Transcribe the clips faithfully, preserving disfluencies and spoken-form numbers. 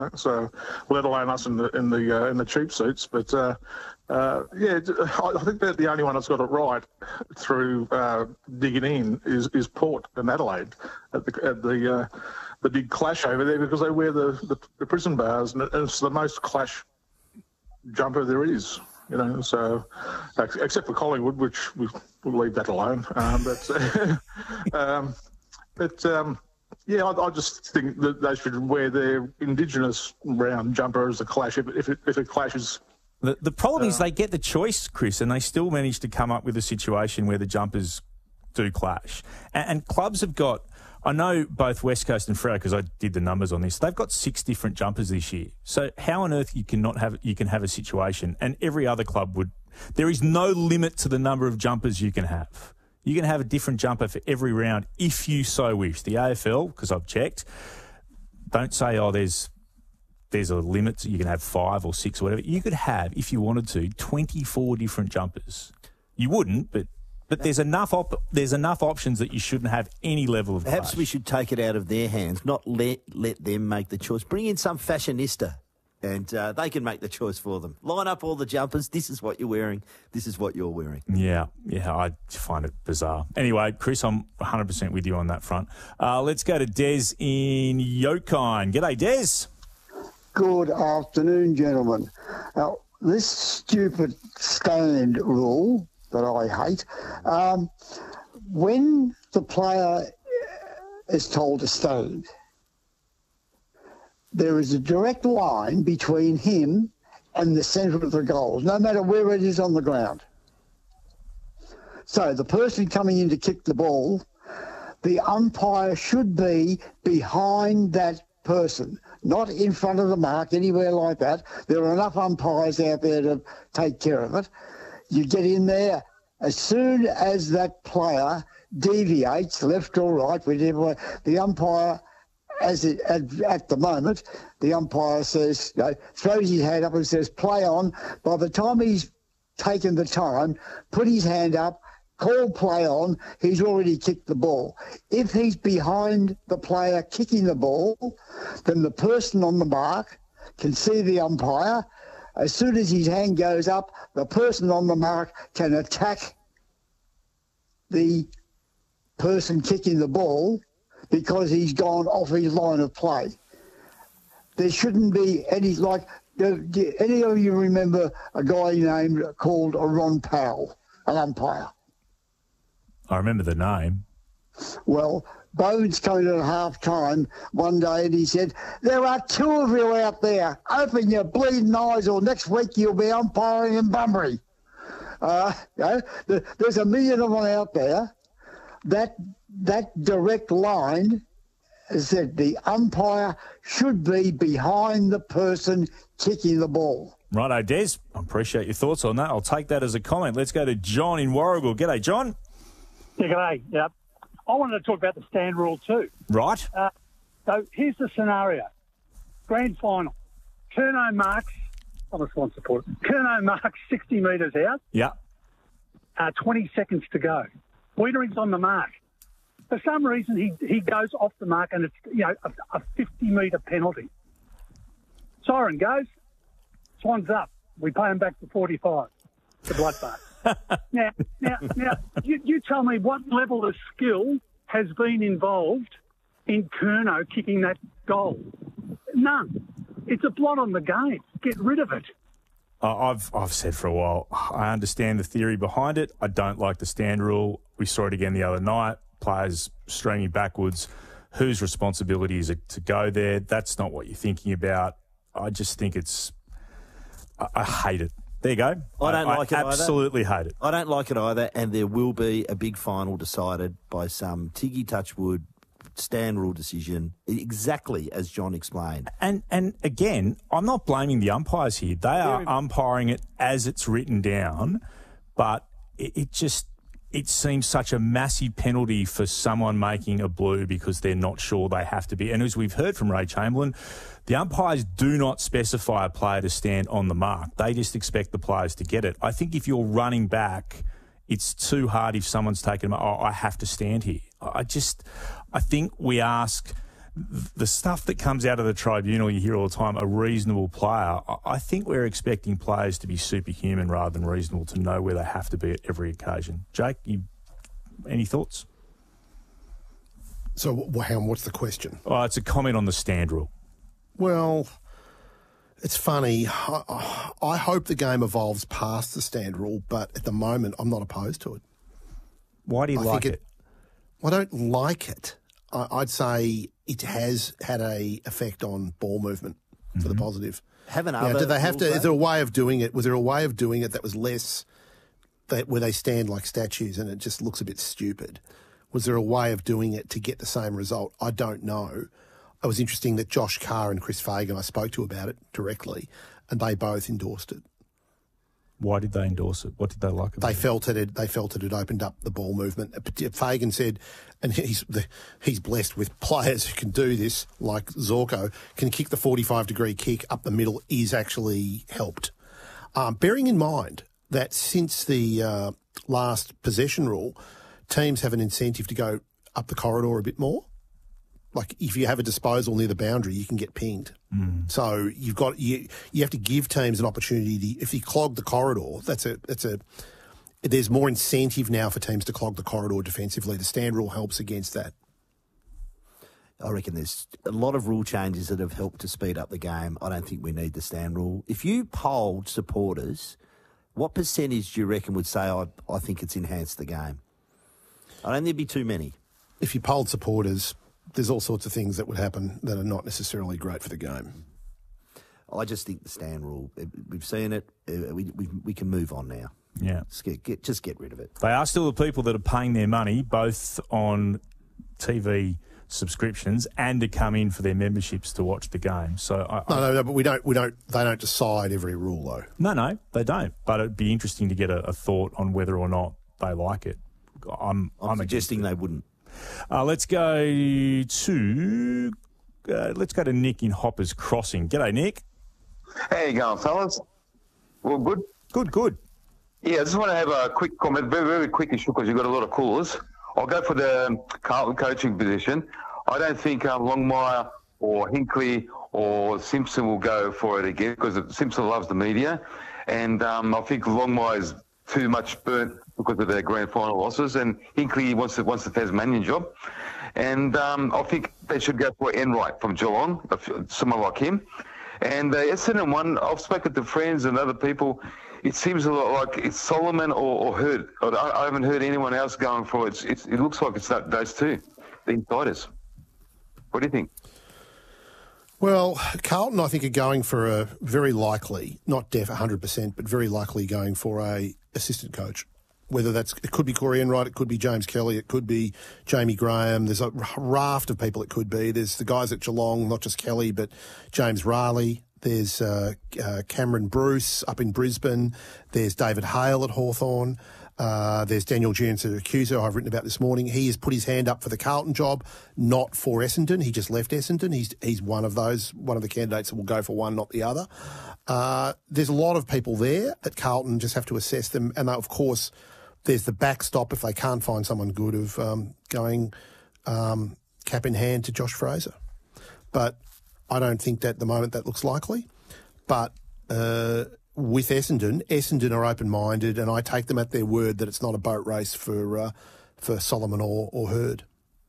So, let alone us in the in the uh, in the cheap suits. But uh, uh, yeah, I think that the only one that's got it right through uh, digging in is, is Port and Adelaide at the at the uh, the big clash over there, because they wear the, the, the prison bars, and it's the most clash jumper there is. You know, so except for Collingwood, which we, we'll leave that alone. Um, but um, but. Um, Yeah, I, I just think that they should wear their Indigenous round jumper as a clash if, if, it, if it clashes. The, the problem uh, is they get the choice, Chris, and they still manage to come up with a situation where the jumpers do clash. And, and clubs have got, I know both West Coast and Freo, because I did the numbers on this, they've got six different jumpers this year. So how on earth you cannot have you can have a situation, and every other club would, there is no limit to the number of jumpers you can have. You can have a different jumper for every round if you so wish. The A F L, because I've checked, don't say, oh, there's there's a limit. You can have five or six or whatever. You could have, if you wanted to, twenty-four different jumpers. You wouldn't, but but there's enough op- there's enough options that you shouldn't have any level of Perhaps clash. We should take it out of their hands, not let let them make the choice. Bring in some fashionista, and uh, they can make the choice for them. Line up all the jumpers. This is what you're wearing. This is what you're wearing. Yeah, yeah, I find it bizarre. Anyway, Chris, I'm one hundred percent with you on that front. Uh, let's go to Des in Yokine. G'day, Des. Good afternoon, gentlemen. Now, this stupid stand rule that I hate, um, when the player is told to stand, there is a direct line between him and the centre of the goals, no matter where it is on the ground. So the person coming in to kick the ball, the umpire should be behind that person, not in front of the mark, anywhere like that. There are enough umpires out there to take care of it. You get in there. As soon as that player deviates, left or right, whichever, the umpire... As it, at, at the moment, the umpire says, you know, throws his hand up and says, play on. By the time he's taken the time, put his hand up, call play on, he's already kicked the ball. If he's behind the player kicking the ball, then the person on the mark can see the umpire. As soon as his hand goes up, the person on the mark can attack the person kicking the ball, because he's gone off his line of play. There shouldn't be any, like, do, do any of you remember a guy named, called Ron Powell, an umpire? I remember the name. Well, Bones came in at half-time one day and he said, there are two of you out there. Open your bleeding eyes or next week you'll be umpiring in Bunbury. Uh, you know, there's a million of them out there. That that direct line is that the umpire should be behind the person kicking the ball. Righto, Des. I appreciate your thoughts on that. I'll take that as a comment. Let's go to John in Warragul. G'day, John. Yeah, g'day. Yeah. I wanted to talk about the stand rule too. Right. Uh, so here's the scenario. Grand final. Curnow marks, I'm a Swan supporter. Curnow marks sixty metres out. Yeah. Uh, twenty seconds to go. Pointering's on the mark. For some reason, he, he goes off the mark and it's, you know, a, a fifty metre penalty. Siren goes. Swan's up. We pay him back to forty-five. The bloodbath. now, now, now you, you tell me what level of skill has been involved in Curnow kicking that goal. None. It's a blot on the game. Get rid of it. Uh, I've I've said for a while, I understand the theory behind it. I don't like the stand rule. We saw it again the other night. Players streaming backwards. Whose responsibility is it to go there? That's not what you're thinking about. I just think it's... I, I hate it. There you go. I don't I, like I it absolutely either. hate it. I don't like it either, and there will be a big final decided by some Tiggy Touchwood stand rule decision, exactly as John explained. And and again, I'm not blaming the umpires here. They are umpiring it as it's written down, but it, it just it seems such a massive penalty for someone making a blue because they're not sure they have to be. And as we've heard from Ray Chamberlain, the umpires do not specify a player to stand on the mark. They just expect the players to get it. I think if you're running back, it's too hard if someone's taken, oh, I have to stand here. I just, I think we ask the stuff that comes out of the tribunal, you hear all the time, a reasonable player. I think we're expecting players to be superhuman rather than reasonable, to know where they have to be at every occasion. Jake, you, any thoughts? So, well, hang on, what's the question? Oh, it's a comment on the stand rule. Well, it's funny. I, I hope the game evolves past the stand rule, but at the moment, I'm not opposed to it. Why do you I like it, it? I don't like it. I, I'd say it has had a effect on ball movement mm-hmm. for the positive. Haven't now, other do they have to? rules, Is there a way of doing it? Was there a way of doing it that was less, that where they stand like statues and it just looks a bit stupid? Was there a way of doing it to get the same result? I don't know. It was interesting that Josh Carr and Chris Fagan, I spoke to about it directly, and they both endorsed it. Why did they endorse it? What did they like about they it? Felt it had, they felt it had opened up the ball movement. Fagan said, and he's he's blessed with players who can do this, like Zorko, can kick the forty-five degree kick up the middle, is actually helped. Um, bearing in mind that since the uh, last possession rule, teams have an incentive to go up the corridor a bit more. Like if you have a disposal near the boundary, you can get pinged. Mm. So you've got you you have to give teams an opportunity to, if you clog the corridor, that's a that's a there's more incentive now for teams to clog the corridor defensively. The stand rule helps against that. I reckon there's a lot of rule changes that have helped to speed up the game. I don't think we need the stand rule. If you polled supporters, what percentage do you reckon would say, I, I think it's enhanced the game? I don't think there'd be too many. If you polled supporters, there's all sorts of things that would happen that are not necessarily great for the game. I just think the stand rule, we've seen it, we, we, we can move on now. Yeah. Just get, get, just get rid of it. They are still the people that are paying their money, both on T V subscriptions and to come in for their memberships to watch the game. So I, no, I, no, no, but we don't, we don't, they don't decide every rule though. No, no, they don't. But it'd be interesting to get a, a thought on whether or not they like it. I'm, I'm, I'm suggesting they wouldn't. Uh, let's go to uh, let's go to Nick in Hoppers Crossing. G'day, Nick. How you going, fellas? Well, good. Good, good. Yeah, I just want to have a quick comment, very, very quick issue, because you've got a lot of callers. I'll go for the Carlton coaching position. I don't think um, Longmire or Hinkley or Simpson will go for it again, because Simpson loves the media, and um, I think Longmire's too much burnt because of their grand final losses, and Hinkley wants the, wants the Tasmanian job. And um, I think they should go for Enright from Geelong, someone like him. And uh, Essendon one, I've spoken to friends and other people, it seems a lot like it's Solomon or, or Hurd. I, I haven't heard anyone else going for it. It's, it looks like it's that, those two, the insiders. What do you think? Well, Carlton, I think, are going for a very likely, not def one hundred percent, but very likely going for a assistant coach. Whether that's, it could be Corey Enright, it could be James Kelly, it could be Jamie Graham. There's a raft of people it could be. There's the guys at Geelong, not just Kelly, but James Raleigh. There's uh, uh, Cameron Bruce up in Brisbane. There's David Hale at Hawthorn. Uh, there's Daniel Giansiracusa, I've written about this morning. He has put his hand up for the Carlton job, not for Essendon. He just left Essendon. He's he's one of those, one of the candidates that will go for one, not the other. Uh, there's a lot of people there at Carlton, just have to assess them. And of course, there's the backstop if they can't find someone good of um, going um, cap in hand to Josh Fraser. But I don't think that at the moment that looks likely. But uh, with Essendon, Essendon are open-minded, and I take them at their word that it's not a boat race for uh, for Solomon or, or Hurd.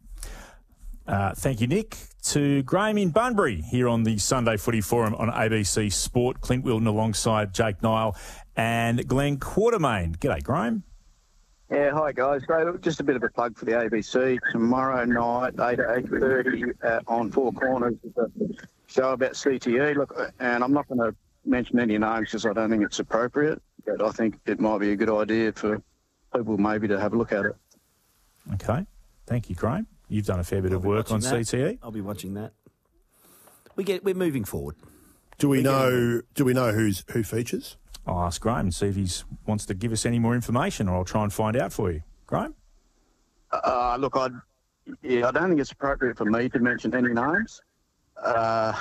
Uh, thank you, Nick. To Graham in Bunbury here on the Sunday Footy Forum on A B C Sport. Clint Wilton alongside Jake Nile and Glenn Quartermain. G'day, Graham. Yeah, hi guys. Great. Just a bit of a plug for the A B C. Tomorrow night, eight to eight thirty uh, on Four Corners, a show about C T E. Look, and I'm not going to mention any names because I don't think it's appropriate, but I think it might be a good idea for people maybe to have a look at it. Okay. Thank you, Graham. You've done a fair bit I'll of work on that. C T E. I'll be watching that. We get. We're moving forward. Do we We're know? Do we know who's who features? I'll ask Graham and see if he wants to give us any more information, or I'll try and find out for you. Graham? Uh, look, I yeah, I don't think it's appropriate for me to mention any names. Uh,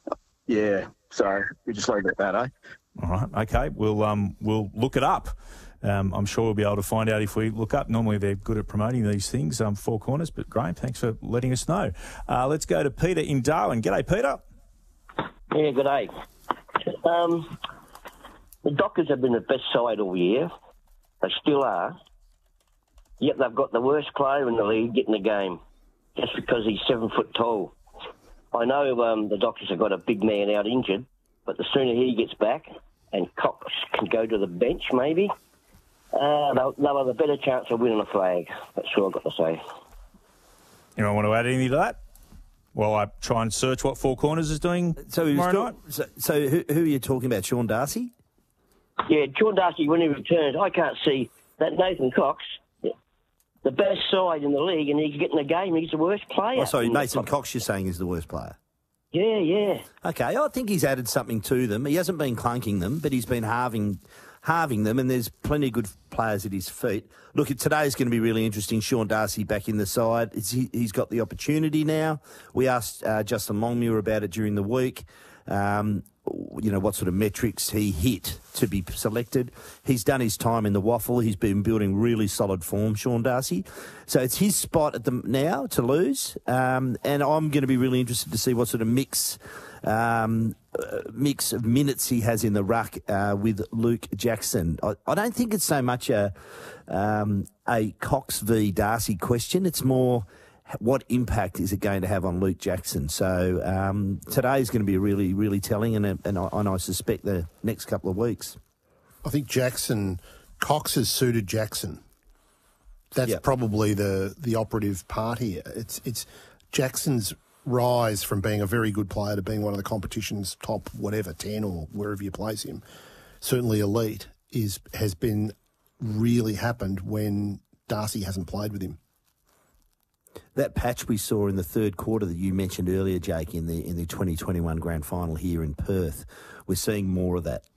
yeah, so we just leave it at that, eh? All right. Okay. We'll um we'll look it up Um, I'm sure we'll be able to find out if we look up. Normally they're good at promoting these things, um, Four Corners, but Graham, thanks for letting us know. Uh, let's go to Peter in Darwin. G'day, Peter. Yeah, good day. Um, the Dockers have been the best side all year. They still are. Yet they've got the worst player in the league getting the game just because he's seven foot tall. I know um, the Dockers have got a big man out injured, but the sooner he gets back and Cox can go to the bench maybe, uh, they'll, they'll have a better chance of winning a flag. That's all I've got to say. Anyone want to add anything to that? While I try and search what Four Corners is doing So, he was tomorrow talk- night. so, so who, who are you talking about? Sean Darcy? Yeah, Sean Darcy, when he returns, I can't see that Nathan Cox, the best side in the league, and he's getting a game. He's the worst player. Oh, sorry, Nathan Cox, you're saying, is the worst player. Yeah, yeah. Okay, I think he's added something to them. He hasn't been clunking them, but he's been halving, halving them, and there's plenty of good players at his feet. Look, today's going to be really interesting. Sean Darcy back in the side. It's, he, he's got the opportunity now. We asked uh, Justin Longmuir about it during the week. Um, you know, what sort of metrics he hit to be selected. He's done his time in the waffle. He's been building really solid form, Sean Darcy. So it's his spot at the now to lose. Um, and I'm going to be really interested to see what sort of mix um, uh, mix of minutes he has in the ruck uh, with Luke Jackson. I, I don't think it's so much a, um, a Cox v Darcy question. It's more, what impact is it going to have on Luke Jackson? So um, today is going to be really, really telling, and, and, I, and I suspect the next couple of weeks. I think Jackson, Cox has suited Jackson. That's Yep. probably the, the operative part here. It's it's Jackson's rise from being a very good player to being one of the competition's top, whatever, ten or wherever you place him, certainly elite, is has been really happened when Darcy hasn't played with him. That patch we saw in the third quarter that you mentioned earlier, Jake, in the in the twenty twenty-one grand final here in Perth, we're seeing more of that.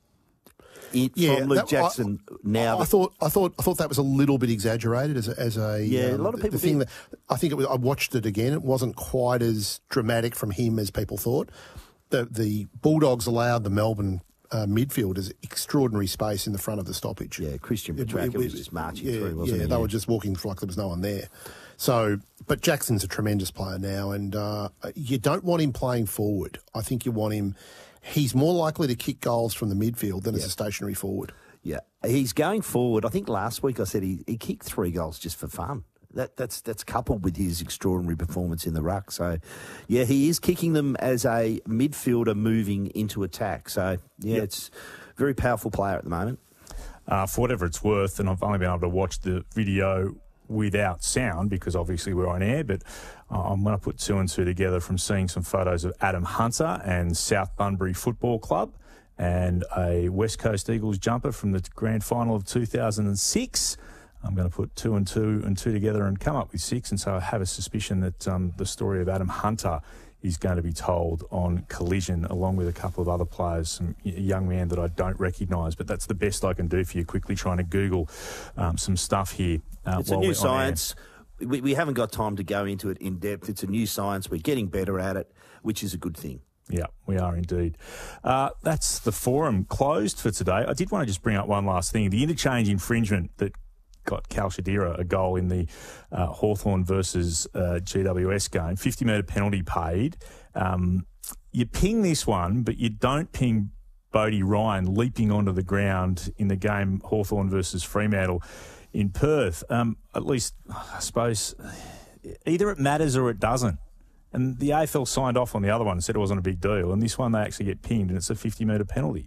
It, Yeah, from Luke that- Jackson I, now. I that- thought I thought I thought that was a little bit exaggerated as a, as a Yeah, a um, lot of the- people the thing did. that I think it was. I watched it again. It wasn't quite as dramatic from him as people thought. The the Bulldogs allowed the Melbourne uh, midfielders extraordinary space in the front of the stoppage. Yeah, Christian It- Petrarca it- was just marching yeah, through, wasn't yeah, he? they Yeah. were just walking like there was no one there. So, but Jackson's a tremendous player now, and uh, you don't want him playing forward. I think you want him. He's more likely to kick goals from the midfield than as a stationary forward. Yeah, he's going forward. I think last week I said he, he kicked three goals just for fun. That that's that's coupled with his extraordinary performance in the ruck. So, yeah, he is kicking them as a midfielder moving into attack. So, yeah, Yep. it's a very powerful player at the moment. Uh, for whatever it's worth, and I've only been able to watch the video without sound because obviously we're on air, but uh, I'm going to put two and two together from seeing some photos of Adam Hunter and South Bunbury Football Club and a West Coast Eagles jumper from the grand final of two thousand six. I'm going to put two and two and two together and come up with six, and so I have a suspicion that um, the story of Adam Hunter is going to be told on Collision, along with a couple of other players, some a young man that I don't recognise, but that's the best I can do for you, quickly trying to Google um, some stuff here. Uh, It's a while new we're on air. science. We, we haven't got time to go into it in depth. It's a new science. We're getting better at it, which is a good thing. Yeah, we are indeed. Uh, that's the forum closed for today. I did want to just bring up one last thing. The interchange infringement that got Cal Shadira a goal in the uh, Hawthorn versus uh, G W S game, fifty metre penalty paid. Um, you ping this one, but you don't ping Bodie Ryan leaping onto the ground in the game Hawthorn versus Fremantle in Perth. Um, at least, I suppose, either it matters or it doesn't. And the A F L signed off on the other one and said it wasn't a big deal. And this one, they actually get pinged, and it's a fifty metre penalty.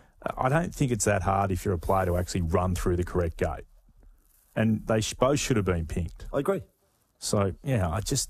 I don't think it's that hard if you're a player to actually run through the correct gate. And they sh- both should have been pinged. I agree. So, yeah, I just...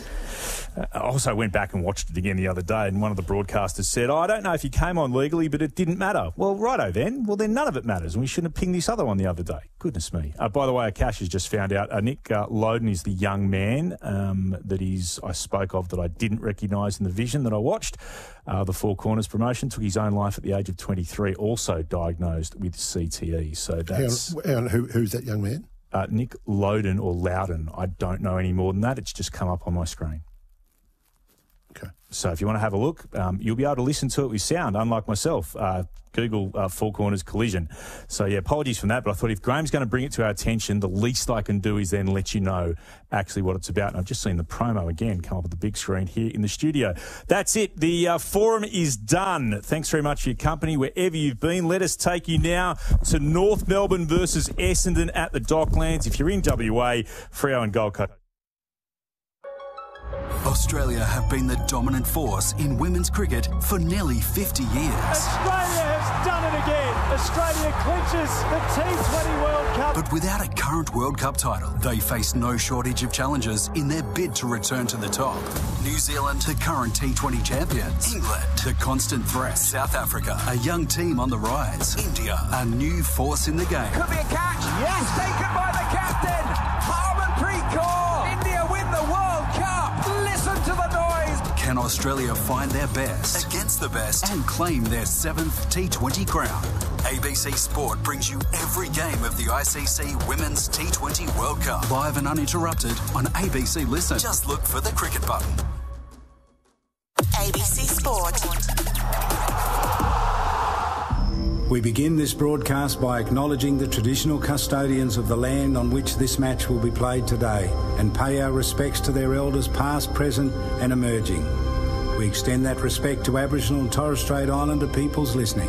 I also went back and watched it again the other day, and one of the broadcasters said, oh, I don't know if you came on legally, but it didn't matter. Well, righto then. Well, then none of it matters, and we shouldn't have pinged this other one the other day. Goodness me. Uh, by the way, Akash has just found out uh, Nick uh, Loden is the young man um, that he's, I spoke of that I didn't recognise in the vision that I watched. Uh, the Four Corners promotion, took his own life at the age of twenty-three, also diagnosed with C T E. So that's... Hang on, hang on, who, who's that young man? Uh, Nick Loden or Loudon. I don't know any more than that. It's just come up on my screen. Okay. So if you want to have a look, um, you'll be able to listen to it with sound, unlike myself. Uh, Google uh, Four Corners Collision. So, yeah, apologies for that, but I thought if Graham's going to bring it to our attention, the least I can do is then let you know actually what it's about. And I've just seen the promo again come up on the big screen here in the studio. That's it. The uh, forum is done. Thanks very much for your company wherever you've been. Let us take you now to North Melbourne versus Essendon at the Docklands. If you're in W A, Freo and Gold Coast. Australia have been the dominant force in women's cricket for nearly fifty years. Australia has done it again. Australia clinches the T twenty World Cup. But without a current World Cup title, they face no shortage of challenges in their bid to return to the top. New Zealand, the current T twenty champions. England, the constant threat. South Africa, a young team on the rise. India, a new force in the game. Could be a catch. Yes, taken by the captain. Harmanpreet Kaur. India win the World Cup. Listen to the noise. Can Australia find their best against the best and claim their seventh T twenty crown? A B C Sport brings you every game of the I C C Women's T twenty World Cup, live and uninterrupted on A B C Listen. Just look for the cricket button. A B C Sport. We begin this broadcast by acknowledging the traditional custodians of the land on which this match will be played today and pay our respects to their elders past, present and emerging. We extend that respect to Aboriginal and Torres Strait Islander peoples listening.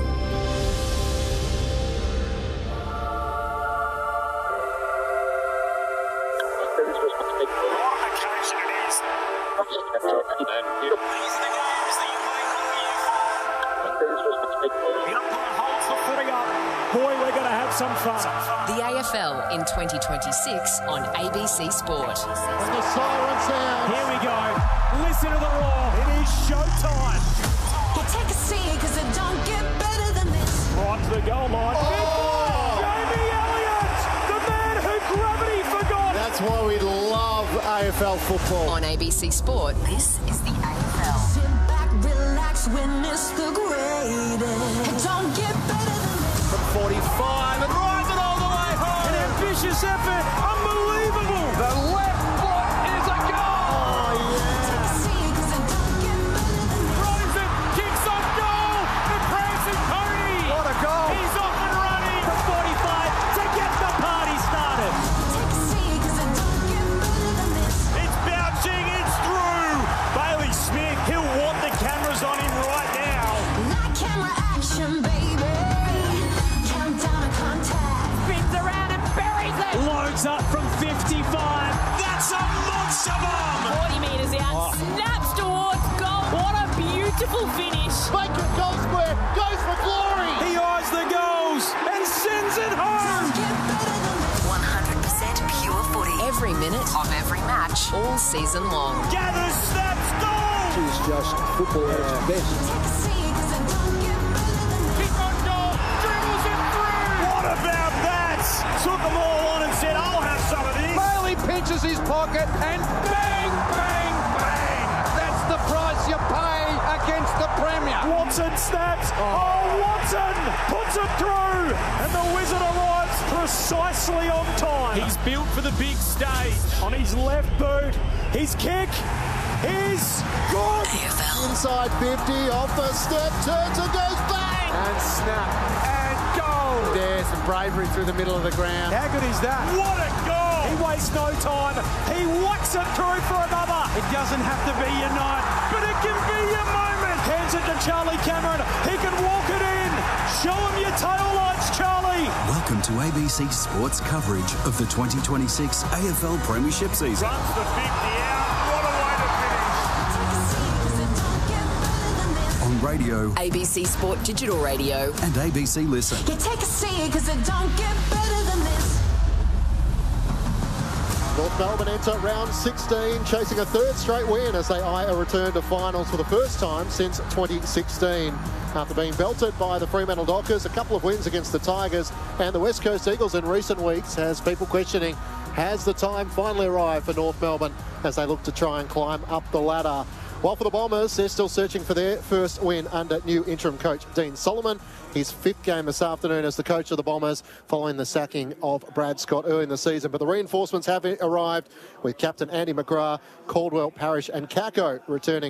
Some fun. The A F L in twenty twenty-six on A B C Sport. When the siren sounds, here we go. Listen to the roar. It is showtime. You take a seat because it don't get better than this. Right to the goal line. Oh. Jamie Elliott, the man who gravity forgot. That's why we love A F L football. On A B C Sport, this is the A F L. Sit back, relax, witness the greatest. It don't get better than this. From forty-five and rise it all the way home. An ambitious effort. Unbelievable. The left foot is a goal. Oh, yeah. Take a seat because it don't get better than this. Throws it, kicks on goal. The prancing pony. What a goal. He's off and running from forty-five to get the party started. Take a seat because it don't get better than this. It's bouncing, it's through. Bailey Smith, he'll want the cameras on him right now. Like camera action, baby. Countdown to contact. Spins around and buries it. Loads up from fifty-five. That's a monster bomb. forty metres out, Oh. snaps towards goal. What a beautiful finish. Baker goal square, goes for glory. He eyes the goals and sends it home. one hundred percent pure footy. Every minute of every match, all season long. Gathers, snaps, goal. She's just football at its best. Take a seat because it don't get better than this. Kick on goal, dribbles it through. What about that? Took them all on and said, I'll have some of this. Bailey pinches his pocket and bang, bang, bang. That's the price you pay against the Premier. Watson snaps. Oh, Watson puts it through. And the Wizard arrives precisely on time. He's built for the big stage. On his left boot, his kick is good. A F L. Inside fifty, off the step, turns and goes bang. And snap. And goal. There's some bravery through the middle of the ground. How good is that? What a goal. He wastes no time. He whacks it through for another. It doesn't have to be your night, but it can be your moment. Hands it to Charlie Cameron. He can walk it in. Show him your tail lights, Charlie. Welcome to A B C Sports coverage of the twenty twenty-six A F L Premiership season. Runs the fifty out. What a way to finish. On radio A B C Sport Digital Radio. and A B C Listen. You take a seat because it don't get better than this. North Melbourne enter round sixteen, chasing a third straight win as they eye a return to finals for the first time since twenty sixteen. After being belted by the Fremantle Dockers, a couple of wins against the Tigers and the West Coast Eagles in recent weeks has people questioning, has the time finally arrived for North Melbourne as they look to try and climb up the ladder? While for the Bombers, they're still searching for their first win under new interim coach Dean Solomon. His fifth game this afternoon as the coach of the Bombers following the sacking of Brad Scott early in the season. But the reinforcements have arrived with captain Andy McGrath, Caldwell, Parrish and Kako returning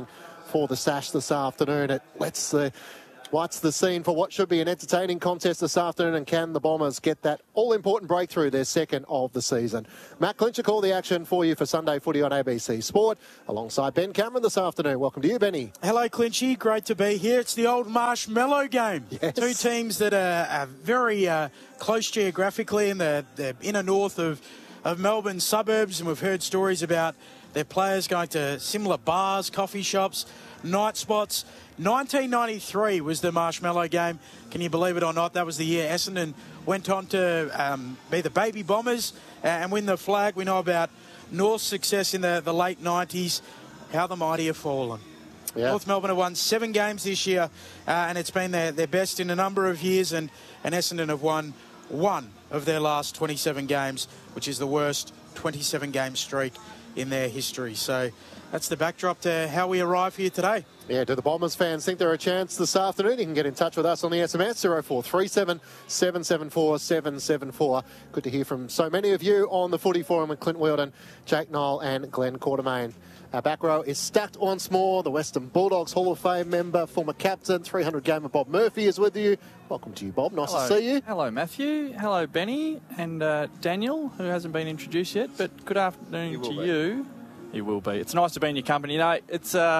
for the Sash this afternoon. It lets the White's the scene for what should be an entertaining contest this afternoon, and can the Bombers get that all-important breakthrough, their second of the season? Matt Clincher call the action for you for Sunday Footy on A B C Sport, alongside Ben Cameron this afternoon. Welcome to you, Benny. Hello, Clinchy. Great to be here. It's the old Marshmallow game. Yes. Two teams that are, are very uh, close geographically in the, the inner north of, of Melbourne suburbs, and we've heard stories about their players going to similar bars, coffee shops, night spots. nineteen ninety-three was the Marshmallow game. Can you believe it or not? That was the year Essendon went on to um, be the Baby Bombers and win the flag. We know about North's success in the, the late nineties. How the mighty have fallen. Yeah. North Melbourne have won seven games this year, uh, and it's been their, their best in a number of years, and, and Essendon have won one of their last twenty-seven games, which is the worst twenty-seven game streak in their history. So that's the backdrop to how we arrive here today. Yeah, do the Bombers fans think they're a chance this afternoon? You can get in touch with us on the S M S, zero four three seven, seven seven four, seven seven four. Good to hear from so many of you on the Footy Forum with Clint Wheldon, Jake Knoll and Glenn Quartermain. Our back row is stacked once more. The Western Bulldogs Hall of Fame member, former captain, three hundred gamer Bob Murphy is with you. Welcome to you, Bob. Nice Hello. to see you. Hello, Matthew. Hello, Benny. And uh, Daniel, who hasn't been introduced yet, but good afternoon to be. you. You will be. It's nice to be in your company. You know, it's uh,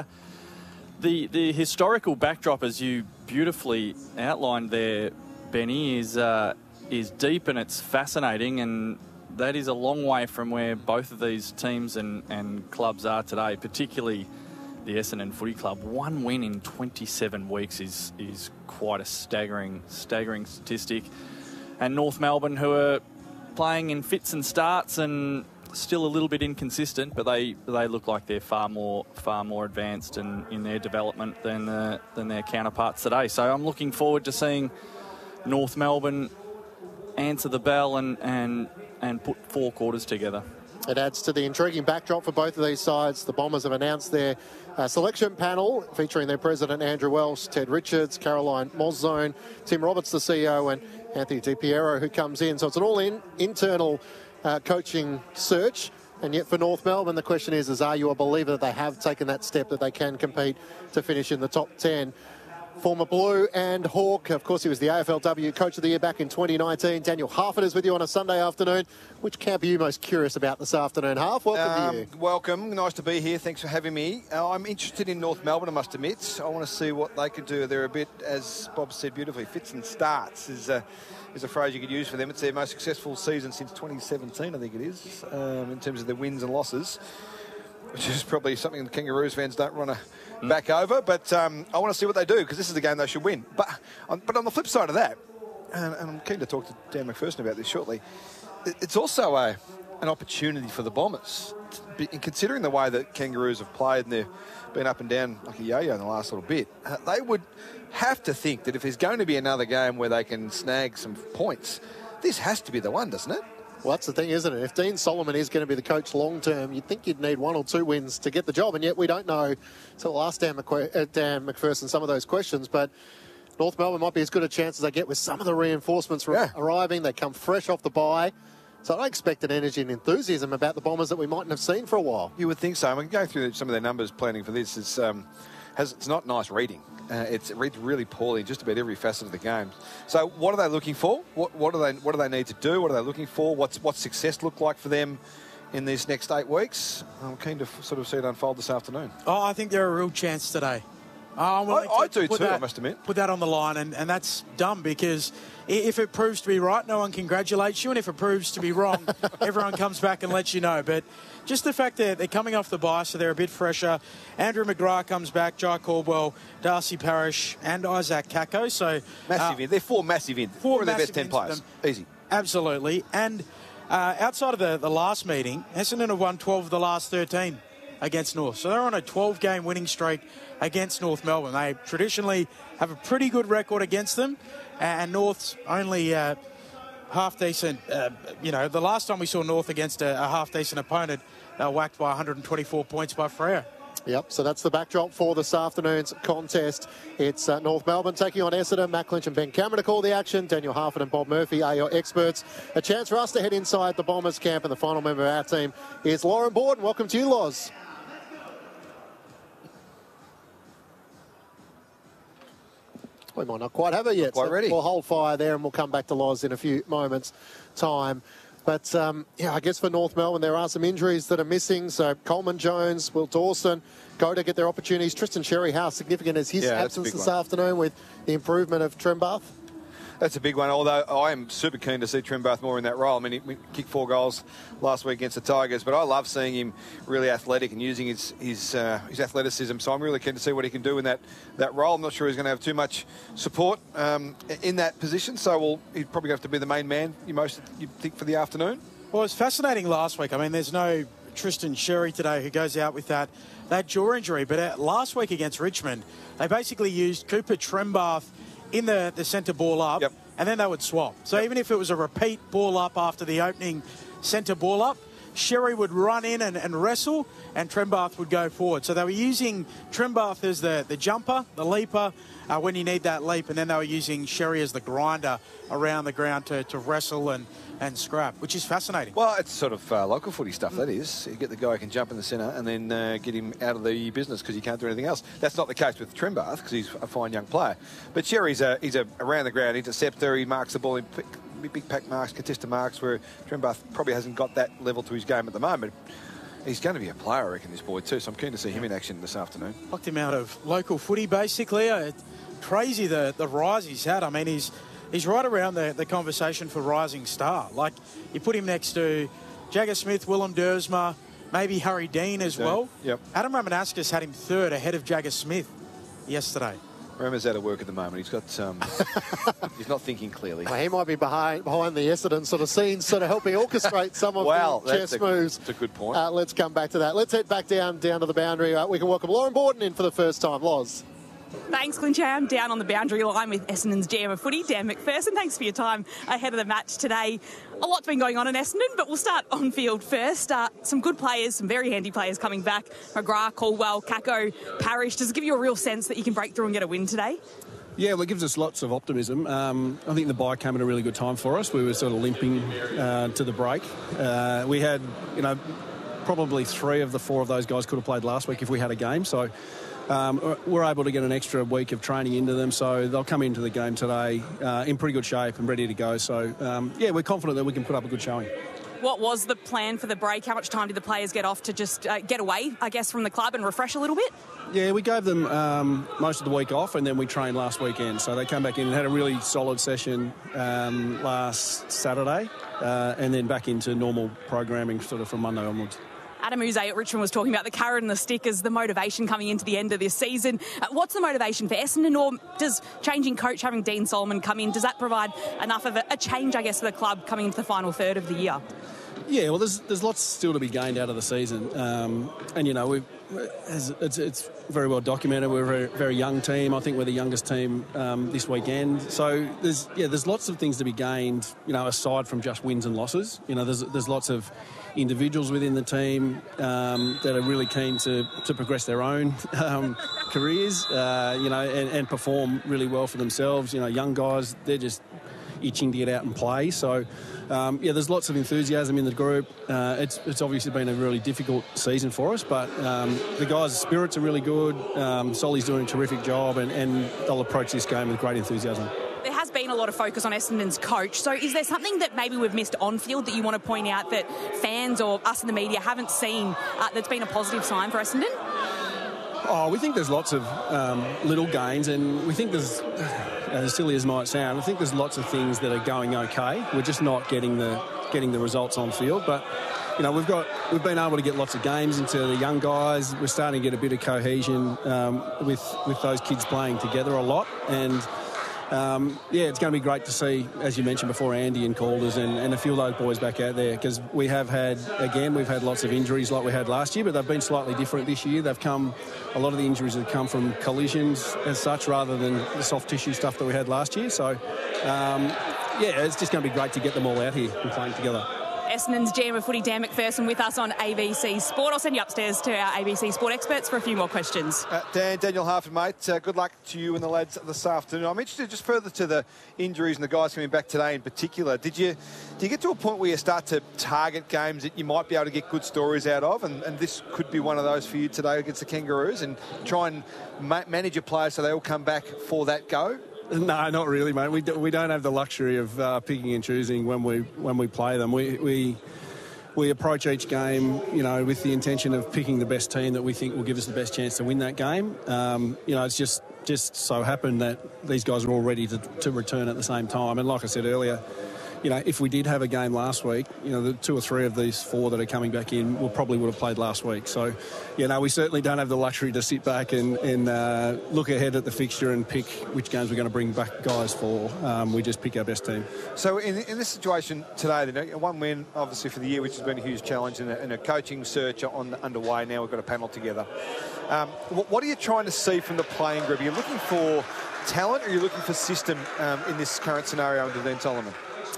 the the historical backdrop, as you beautifully outlined there, Benny, is uh, is deep and it's fascinating, and that is a long way from where both of these teams and, and clubs are today, particularly the Essendon Footy Club. One win in twenty-seven weeks is is quite a staggering staggering statistic. And North Melbourne, who are playing in fits and starts and still a little bit inconsistent, but they they look like they're far more far more advanced in, in their development than uh, than their counterparts today. So I'm looking forward to seeing North Melbourne answer the bell and and and put four quarters together. It adds to the intriguing backdrop for both of these sides. The Bombers have announced their uh, selection panel, featuring their president Andrew Welsh, Ted Richards, Caroline Moszone, Tim Roberts, the C E O, and Anthony Di Piero, who comes in. So it's an all-in internal Uh, coaching search. And yet for North Melbourne, the question is, is are you a believer that they have taken that step, that they can compete to finish in the top ten? Former Blue and Hawk, of course, he was the A F L W Coach of the Year back in twenty nineteen. Daniel Harford is with you on a Sunday afternoon. Which camp are you most curious about this afternoon, Harf? Welcome um, to you. Welcome. Nice to be here. Thanks for having me. Uh, I'm interested in North Melbourne, I must admit. I want to see what they could do. They're a bit, as Bob said beautifully, fits and starts is a, is a phrase you could use for them. It's their most successful season since twenty seventeen, I think it is, um, in terms of their wins and losses, which is probably something the Kangaroos fans don't want to back over. But um, I want to see what they do, because this is the game they should win. But on, but on the flip side of that, and, and I'm keen to talk to Dan McPherson about this shortly, it, it's also a an opportunity for the Bombers. In considering the way that Kangaroos have played, and they've been up and down like a yo-yo in the last little bit, uh, they would have to think that if there's going to be another game where they can snag some points, this has to be the one, doesn't it? Well, that's the thing, isn't it? If Dean Solomon is going to be the coach long term, you'd think you'd need one or two wins to get the job, and yet we don't know. So we'll ask Dan, McQu- uh, Dan McPherson some of those questions, but North Melbourne might be as good a chance as they get with some of the reinforcements yeah. arriving. They come fresh off the bye. So I expect an energy and enthusiasm about the Bombers that we mightn't have seen for a while. You would think so. I mean, going through some of their numbers planning for this, it's, um, has, it's not nice reading. Uh, it's, it reads really poorly in just about every facet of the game. So what are they looking for? What, what, do they, what do they need to do? What are they looking for? What's, what's success look like for them in these next eight weeks? I'm keen to f- sort of see it unfold this afternoon. Oh, I think they're a real chance today. Oh, I, I do too, that, I must admit. Put that on the line, and, and that's dumb, because if it proves to be right, no one congratulates you, and if it proves to be wrong, everyone comes back and lets you know. But just the fact that they're coming off the bye, so they're a bit fresher. Andrew McGrath comes back, Jai Caldwell, Darcy Parish, and Isaac Kako. So massive uh, in. They're four massive in. Four, four of their best ten players. Easy. Absolutely. And uh, outside of the, the last meeting, Essendon have won twelve of the last thirteen against North. So they're on a twelve-game winning streak against North Melbourne. They traditionally have a pretty good record against them, and North's only uh, half-decent. Uh, you know, the last time we saw North against a, a half-decent opponent, they were whacked by one hundred twenty-four points by Freo. Yep, so that's the backdrop for this afternoon's contest. It's uh, North Melbourne taking on Essendon. Matt Clinch and Ben Cameron to call the action. Daniel Harford and Bob Murphy are your experts. A chance for us to head inside the Bombers camp, and the final member of our team is Lauren Borden. Welcome to you, Loz. we might not quite have her yet. Not quite so ready. We'll hold fire there and we'll come back to Loz in a few moments' time. But, um, yeah, I guess for North Melbourne, there are some injuries that are missing. So Coleman Jones, Will Dawson go to get their opportunities. Tristan Sherry, how significant is his Yeah, that's a absence big this one. afternoon with the improvement of Trembath? That's a big one, although I am super keen to see Trembath more in that role. I mean, he kicked four goals last week against the Tigers, but I love seeing him really athletic and using his his, uh, his athleticism, so I'm really keen to see what he can do in that, that role. I'm not sure he's going to have too much support um, in that position, so we'll, he'd probably have to be the main man, you most you think, for the afternoon. Well, it's fascinating last week. I mean, there's no Tristan Sherry today who goes out with that, that jaw injury, but uh, last week against Richmond, they basically used Cooper Trembath in the, the centre ball up, yep. and then they would swap. So yep. even if it was a repeat ball up after the opening centre ball up, Sherry would run in and, and wrestle, and Trembath would go forward. So they were using Trembath as the, the jumper, the leaper, uh, when you need that leap, and then they were using Sherry as the grinder around the ground to, to wrestle and, and scrap, which is fascinating. Well, it's sort of uh, local footy stuff, that is. You get the guy who can jump in the centre and then uh, get him out of the business because he can't do anything else. That's not the case with Trembath because he's a fine young player. But Sherry's a, he's a around-the-ground interceptor. He marks the ball in big pack marks, contested marks, where Trembath probably hasn't got that level to his game at the moment. He's going to be a player, I reckon, this boy too, so I'm keen to see him in action this afternoon. Locked him out of local footy, basically. Uh, crazy the, the rise he's had. I mean, he's he's right around the, the conversation for rising star. Like, you put him next to Jagger Smith, Willem Dersma, maybe Harry Dean as Yeah. well. Yep. Adam Ramanauskas had him third ahead of Jagger Smith yesterday. Rama's out of work at the moment. He's got, um, he's not thinking clearly. Well, he might be behind behind the Essendon sort of scenes, sort of helping orchestrate some of Well, the that's chess a- moves. that's a good point. Uh, let's come back to that. Let's head back down down to the boundary. Uh, we can welcome Lauren Borden in for the first time. Loz. Thanks, Clinchy. I'm down on the boundary line with Essendon's G M of footy, Dan McPherson. Thanks for your time ahead of the match today. A lot's been going on in Essendon, but we'll start on field first. Uh, some good players, some very handy players coming back. McGrath, Caldwell, Kako, Parrish. Does it give you a real sense that you can break through and get a win today? Yeah, well, it gives us lots of optimism. Um, I think the bye came at a really good time for us. We were sort of limping uh, to the break. Uh, we had, you know, probably three of the four of those guys could have played last week if we had a game. So um, we're able to get an extra week of training into them. So they'll come into the game today uh, in pretty good shape and ready to go. So, um, yeah, we're confident that we can put up a good showing. What was the plan for the break? How much time did the players get off to just uh, get away, I guess, from the club and refresh a little bit? Yeah, we gave them um, most of the week off and then we trained last weekend. So they came back in and had a really solid session um, last Saturday uh, and then back into normal programming sort of from Monday onwards. Adam Uze at Richmond was talking about the carrot and the stick as the motivation coming into the end of this season. Uh, what's the motivation for Essendon, or does changing coach, having Dean Solomon come in, does that provide enough of a, a change, I guess, for the club coming into the final third of the year? Yeah, well, there's there's lots still to be gained out of the season, um, and you know we've it's, it's very well documented. We're a very, very young team. I think we're the youngest team um, this weekend. So there's yeah there's lots of things to be gained. You know, aside from just wins and losses. You know, there's there's lots of individuals within the team um, that are really keen to, to progress their own um, careers. Uh, you know, and, and perform really well for themselves. You know, young guys, they're just itching to get out and play. So, um, yeah, there's lots of enthusiasm in the group. Uh, it's it's obviously been a really difficult season for us, but um, the guys' spirits are really good. Um, Solly's doing a terrific job, and, and they'll approach this game with great enthusiasm. There has been a lot of focus on Essendon's coach. So is there something that maybe we've missed on field that you want to point out that fans or us in the media haven't seen uh, that's been a positive sign for Essendon? Oh, we think there's lots of um, little gains, and we think there's, as silly as it might sound, I think there's lots of things that are going okay. We're just not getting the getting the results on field, but you know we've got we've been able to get lots of games into the young guys. We're starting to get a bit of cohesion um, with with those kids playing together a lot, and um, yeah, it's going to be great to see, as you mentioned before, Andy and Calders and, and a few of those boys back out there, because we have had, again, we've had lots of injuries like we had last year, but they've been slightly different this year. They've come, a lot of the injuries have come from collisions as such rather than the soft tissue stuff that we had last year. So, um, yeah, it's just going to be great to get them all out here and playing together. Essendon's G M of footy, Dan McPherson, with us on A B C Sport. I'll send you upstairs to our A B C Sport experts for a few more questions. Uh, Dan, Daniel Harford, mate, uh, good luck to you and the lads this afternoon. I'm interested just further to the injuries and the guys coming back today in particular. Did you do you get to a point where you start to target games that you might be able to get good stories out of, and, and this could be one of those for you today against the Kangaroos, and try and ma- manage your players so they all come back for that go? No, not really, mate. We, do, we don't have the luxury of uh, picking and choosing when we when we play them. We, we we approach each game, you know, with the intention of picking the best team that we think will give us the best chance to win that game. Um, you know, it's just just so happened that these guys are all ready to, to return at the same time. And like I said earlier, you know, if we did have a game last week, you know, the two or three of these four that are coming back in will probably would have played last week. So, you know, we certainly don't have the luxury to sit back and, and uh, look ahead at the fixture and pick which games we're going to bring back guys for. Um, we just pick our best team. So in, in this situation today, then, one win, obviously, for the year, which has been a huge challenge, and a, and a coaching search on underway. Now we've got a panel together. Um, what, what are you trying to see from the playing group? Are you looking for talent, or are you looking for system um, in this current scenario under Dean Solomon?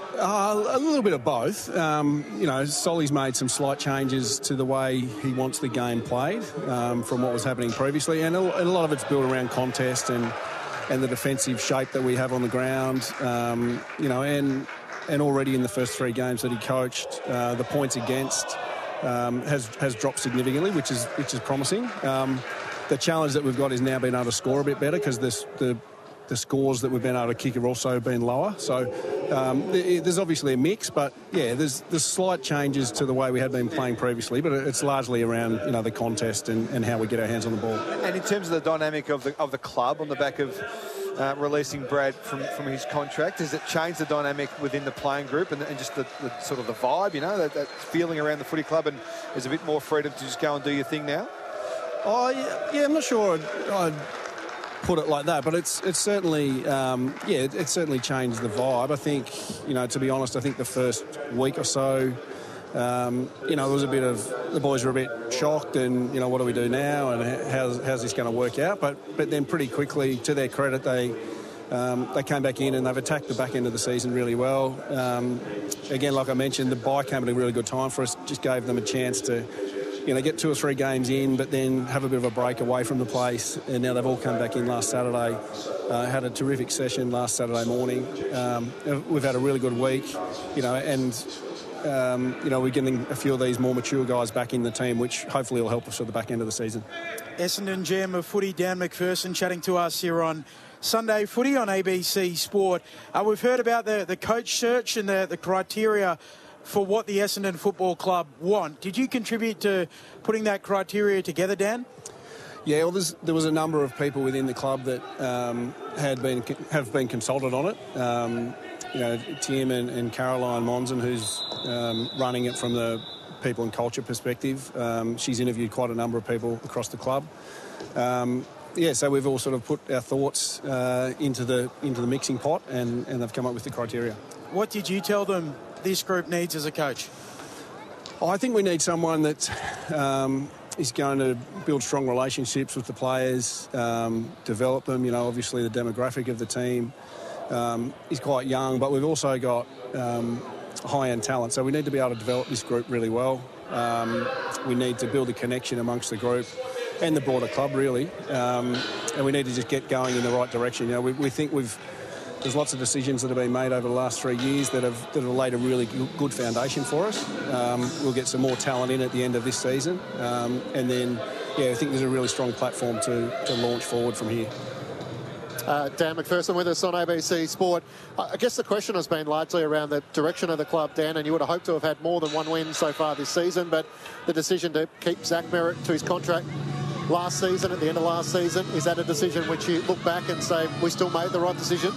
Uh, a little bit of both. Um, you know, Solly's made some slight changes to the way he wants the game played um, from what was happening previously, and a, and a lot of it's built around contest and and the defensive shape that we have on the ground. Um, you know, and and already in the first three games that he coached, uh, the points against um, has has dropped significantly, which is which is promising. Um, the challenge that we've got is now being able to score a bit better, because this the the scores that we've been able to kick have also been lower. So um, there's obviously a mix, but yeah, there's there's slight changes to the way we had been playing previously, but it's largely around, you know, the contest and, and how we get our hands on the ball. And in terms of the dynamic of the of the club on the back of uh, releasing Brad from, from his contract, has it changed the dynamic within the playing group and, and just the, the sort of the vibe, you know, that, that feeling around the footy club, and there's a bit more freedom to just go and do your thing now? Oh yeah, yeah I'm not sure I'd, I'd put it like that, but it's it's certainly um, yeah it, it certainly changed the vibe. I think, you know, to be honest, I think the first week or so, um, you know, there was a bit of, the boys were a bit shocked, and, you know, what do we do now, and how's how's this going to work out? But but then pretty quickly, to their credit, they um, they came back in and they've attacked the back end of the season really well. Um, again, like I mentioned, the bye came at a really good time for us. Just gave them a chance to, you know, get two or three games in, but then have a bit of a break away from the place. And now they've all come back in last Saturday. Uh, had a terrific session last Saturday morning. Um, we've had a really good week, you know, and, um, you know, we're getting a few of these more mature guys back in the team, which hopefully will help us at the back end of the season. Essendon G M of footy, Dan McPherson, chatting to us here on Sunday Footy on A B C Sport. Uh, we've heard about the, the coach search and the, the criteria for what the Essendon Football Club want. Did you contribute to putting that criteria together, Dan? Yeah, well, there was a number of people within the club that um, had been have been consulted on it. Um, you know, Tim and, and Caroline Monson, who's um, running it from the people and culture perspective. Um, she's interviewed quite a number of people across the club. Um, yeah, so we've all sort of put our thoughts uh, into the into the mixing pot, and, and they've come up with the criteria. What did you tell them this group needs as a coach? Oh, I think we need someone that um, is going to build strong relationships with the players, um, develop them. You know, obviously the demographic of the team um, is quite young, but we've also got um, high-end talent. So we need to be able to develop this group really well. Um, we need to build a connection amongst the group and the broader club, really. Um, and we need to just get going in the right direction. You know, we, we think we've There's lots of decisions that have been made over the last three years that have that have laid a really good foundation for us. Um, we'll get some more talent in at the end of this season, um, and then, yeah, I think there's a really strong platform to, to launch forward from here. Uh, Dan McPherson with us on A B C Sport. I guess the question has been largely around the direction of the club, Dan, and you would have hoped to have had more than one win so far this season, but the decision to keep Zach Merritt to his contract last season, at the end of last season, is that a decision which you look back and say, we still made the right decision?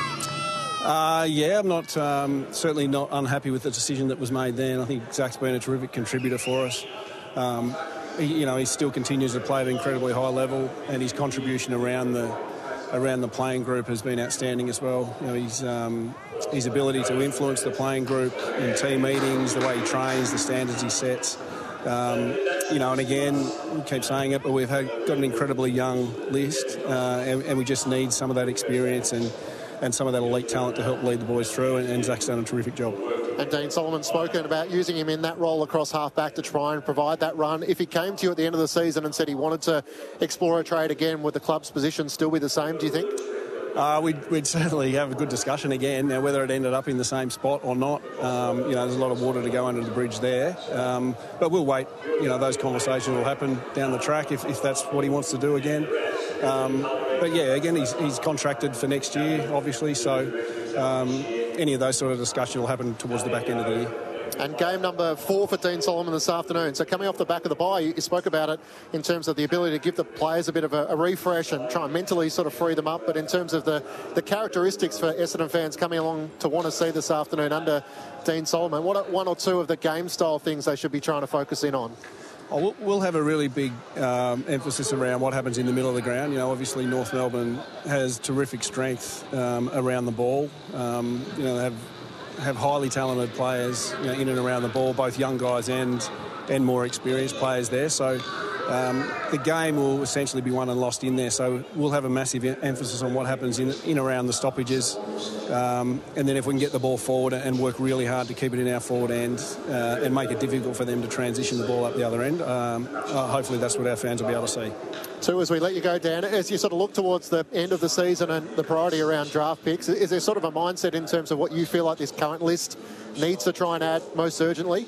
Uh, yeah, I'm not um, certainly not unhappy with the decision that was made then. I think Zach's been a terrific contributor for us. Um, he, you know, he still continues to play at an incredibly high level, and his contribution around the around the playing group has been outstanding as well. You know, his um, his ability to influence the playing group in team meetings, the way he trains, the standards he sets. Um, you know, and again, we keep saying it, but we've had, got an incredibly young list, uh, and, and we just need some of that experience and, and some of that elite talent to help lead the boys through, and, and Zach's done a terrific job. And Dean Solomon's spoken about using him in that role across half-back to try and provide that run. If he came to you at the end of the season and said he wanted to explore a trade again, would the club's position still be the same, do you think? Uh, we'd, we'd certainly have a good discussion again. Now, whether it ended up in the same spot or not, um, you know, there's a lot of water to go under the bridge there. Um, but we'll wait. You know, those conversations will happen down the track if, if that's what he wants to do again. Um, but yeah, again, he's, he's contracted for next year, obviously. So um, any of those sort of discussion will happen towards the back end of the year. And game number four for Dean Solomon this afternoon. So coming off the back of the bye, you spoke about it in terms of the ability to give the players a bit of a, a refresh and try and mentally sort of free them up. But in terms of the, the characteristics for Essendon fans coming along to want to see this afternoon under Dean Solomon, what are one or two of the game style things they should be trying to focus in on? Oh, we'll have a really big um, emphasis around what happens in the middle of the ground. You know, obviously North Melbourne has terrific strength um, around the ball. Um, you know, they have have highly talented players, you know, in and around the ball, both young guys and and more experienced players there. So um, the game will essentially be won and lost in there. So we'll have a massive emphasis on what happens in in around the stoppages, um, and then if we can get the ball forward and work really hard to keep it in our forward end uh, and make it difficult for them to transition the ball up the other end. Um, uh, hopefully that's what our fans will be able to see. So as we let you go, Dan, as you sort of look towards the end of the season and the priority around draft picks, is there sort of a mindset in terms of what you feel like this current list needs to try and add most urgently?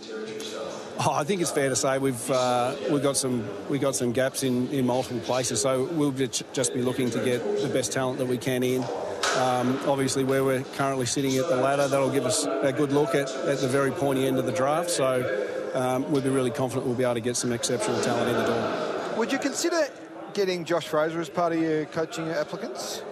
Oh, I think it's fair to say we've uh, we've got some we got some gaps in, in multiple places. So we'll just be looking to get the best talent that we can in. Um, obviously, where we're currently sitting at the ladder, that'll give us a good look at, at the very pointy end of the draft. So um, we'll be really confident we'll be able to get some exceptional talent in the door. Would you consider getting Josh Fraser as part of your coaching applicants?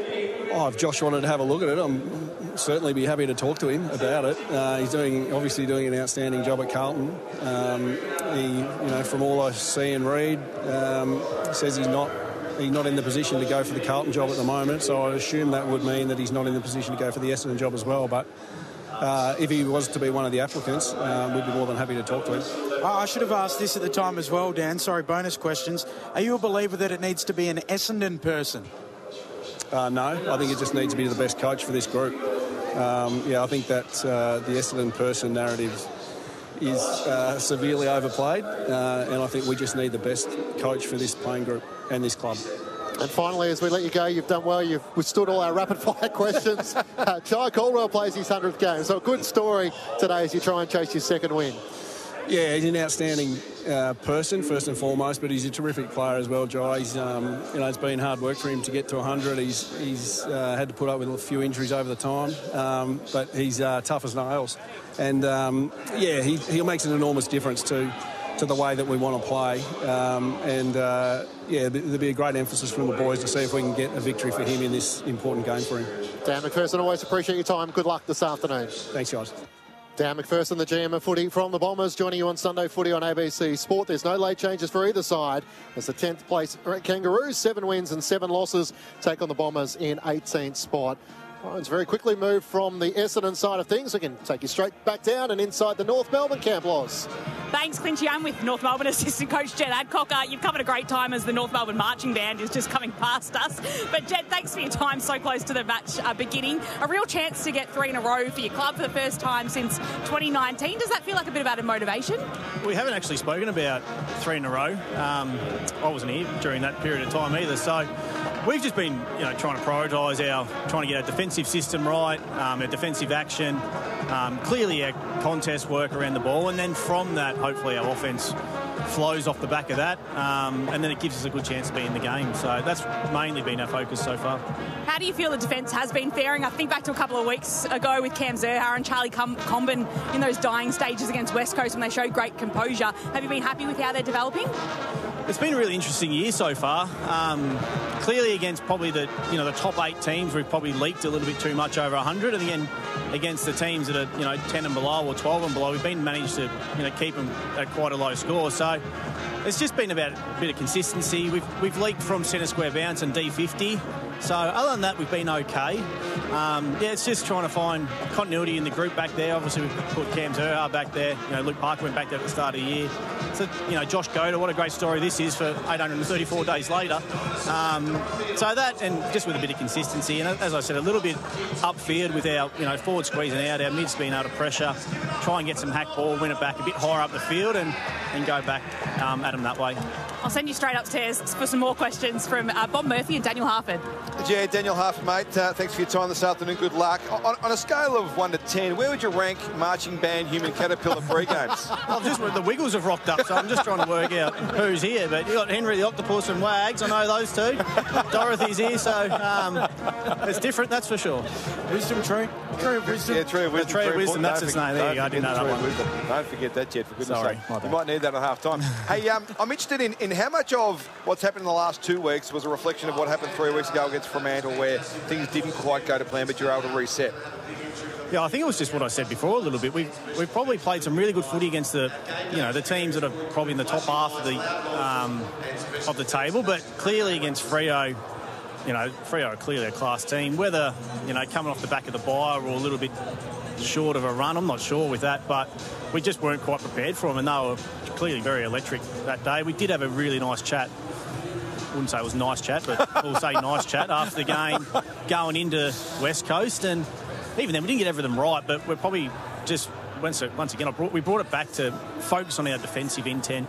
Oh, if Josh wanted to have a look at it, I'm certainly be happy to talk to him about it. Uh, he's doing obviously doing an outstanding job at Carlton. Um, he, you know, from all I see and read, um, says he's not he's not in the position to go for the Carlton job at the moment. So I assume that would mean that he's not in the position to go for the Essendon job as well. But uh, if he was to be one of the applicants, um, we'd be more than happy to talk to him. I should have asked this at the time as well, Dan. Sorry, bonus questions. Are you a believer that it needs to be an Essendon person? Uh, no, I think it just needs to be the best coach for this group. Um, yeah, I think that uh, the Essendon person narrative is uh, severely overplayed, uh, and I think we just need the best coach for this playing group and this club. And finally, as we let you go, you've done well. You've withstood all our rapid-fire questions. uh, Jai Caldwell plays his hundredth game, so a good story today as you try and chase your second win. Yeah, he's an outstanding uh, person, first and foremost, but he's a terrific player as well, Jai. He's, um, you know, it's been hard work for him to get to one hundred. He's, he's uh, had to put up with a few injuries over the time, um, but he's uh, tough as nails. And, um, yeah, he, he makes an enormous difference to, to the way that we want to play. Um, and, uh, yeah, there'll be a great emphasis from the boys to see if we can get a victory for him in this important game for him. Dan McPherson, always appreciate your time. Good luck this afternoon. Thanks, guys. Dan McPherson, the G M of footy from the Bombers, joining you on Sunday Footy on A B C Sport. There's no late changes for either side as the tenth place Kangaroos, seven wins and seven losses, take on the Bombers in eighteenth spot. Lions very quickly moved from the Essendon side of things. We can take you straight back down and inside the North Melbourne camp, Loz. Thanks, Clinchy. I'm with North Melbourne assistant coach Jed Adcock. Uh, you've covered a great time as the North Melbourne marching band is just coming past us. But Jed, thanks for your time so close to the match uh, beginning. A real chance to get three in a row for your club for the first time since twenty nineteen. Does that feel like a bit of added motivation? We haven't actually spoken about three in a row. Um, I wasn't here during that period of time either. So we've just been, you know, trying to prioritise our, trying to get our defensive system right, um, our defensive action, um, clearly our contest work around the ball, and then from that, hopefully our offence flows off the back of that, um, and then it gives us a good chance to be in the game. So that's mainly been our focus so far. How do you feel the defence has been faring? I think back to a couple of weeks ago with Cam Zurhaar and Charlie Com- Comben in those dying stages against West Coast when they showed great composure. Have you been happy with how they're developing? It's been a really interesting year so far. Um, clearly against probably the you know the top eight teams, we've probably leaked a little bit too much over one hundred, and again against the teams that are you know ten and below or twelve and below, we've been managed to you know keep them at quite a low score. So it's just been about a bit of consistency. We've we've leaked from centre square bounce and D fifty. So other than that, we've been okay. Um, yeah, it's just trying to find continuity in the group back there. Obviously, we've put Cam Zurhaar back there. You know, Luke Parker went back there at the start of the year. So, you know, Josh Goda, what a great story this is for eight hundred thirty-four days later. Um, so that, and just with a bit of consistency. And as I said, a little bit upfield with our, you know, forward squeezing out, our mids being able to pressure, try and get some hack ball, win it back a bit higher up the field and, and go back um, at them that way. I'll send you straight upstairs for some more questions from uh, Bob Murphy and Daniel Harford. Yeah, Daniel Harford, mate, uh, thanks for your time this afternoon. Good luck. On, on a scale of one to ten, where would you rank marching band Human Caterpillar pre-games? Well, just the Wiggles have rocked up so I'm just trying to work out who's here. But you got Henry the Octopus and Wags. I know those two. Dorothy's here, so um, it's different, that's for sure. Wisdom tree. Tree of wisdom. Yeah, tree of wisdom. Tree of wisdom, that's its name. There you go. I didn't know that one. Wisdom. Don't forget that, Jed, for goodness Sorry, sake. my bad. You might need that at half time. Hey, um, I'm interested in, in how much of what's happened in the last two weeks was a reflection of what happened three weeks ago against Fremantle, where things didn't quite go to plan, but you're able to reset. Yeah, I think it was just what I said before a little bit. We've, we've probably played some really good footy against the, you know, the teams that are probably in the top half of the um, of the table, but clearly against Freo, you know, Freo are clearly a class team. Whether, you know, coming off the back of the bye or a little bit short of a run, I'm not sure with that, but we just weren't quite prepared for them, and they were clearly very electric that day. We did have a really nice chat. Wouldn't say it was a nice chat, but we'll say nice chat after the game going into West Coast, and even then we didn't get everything right, but we're probably just once, once again I brought, we brought it back to focus on our defensive intent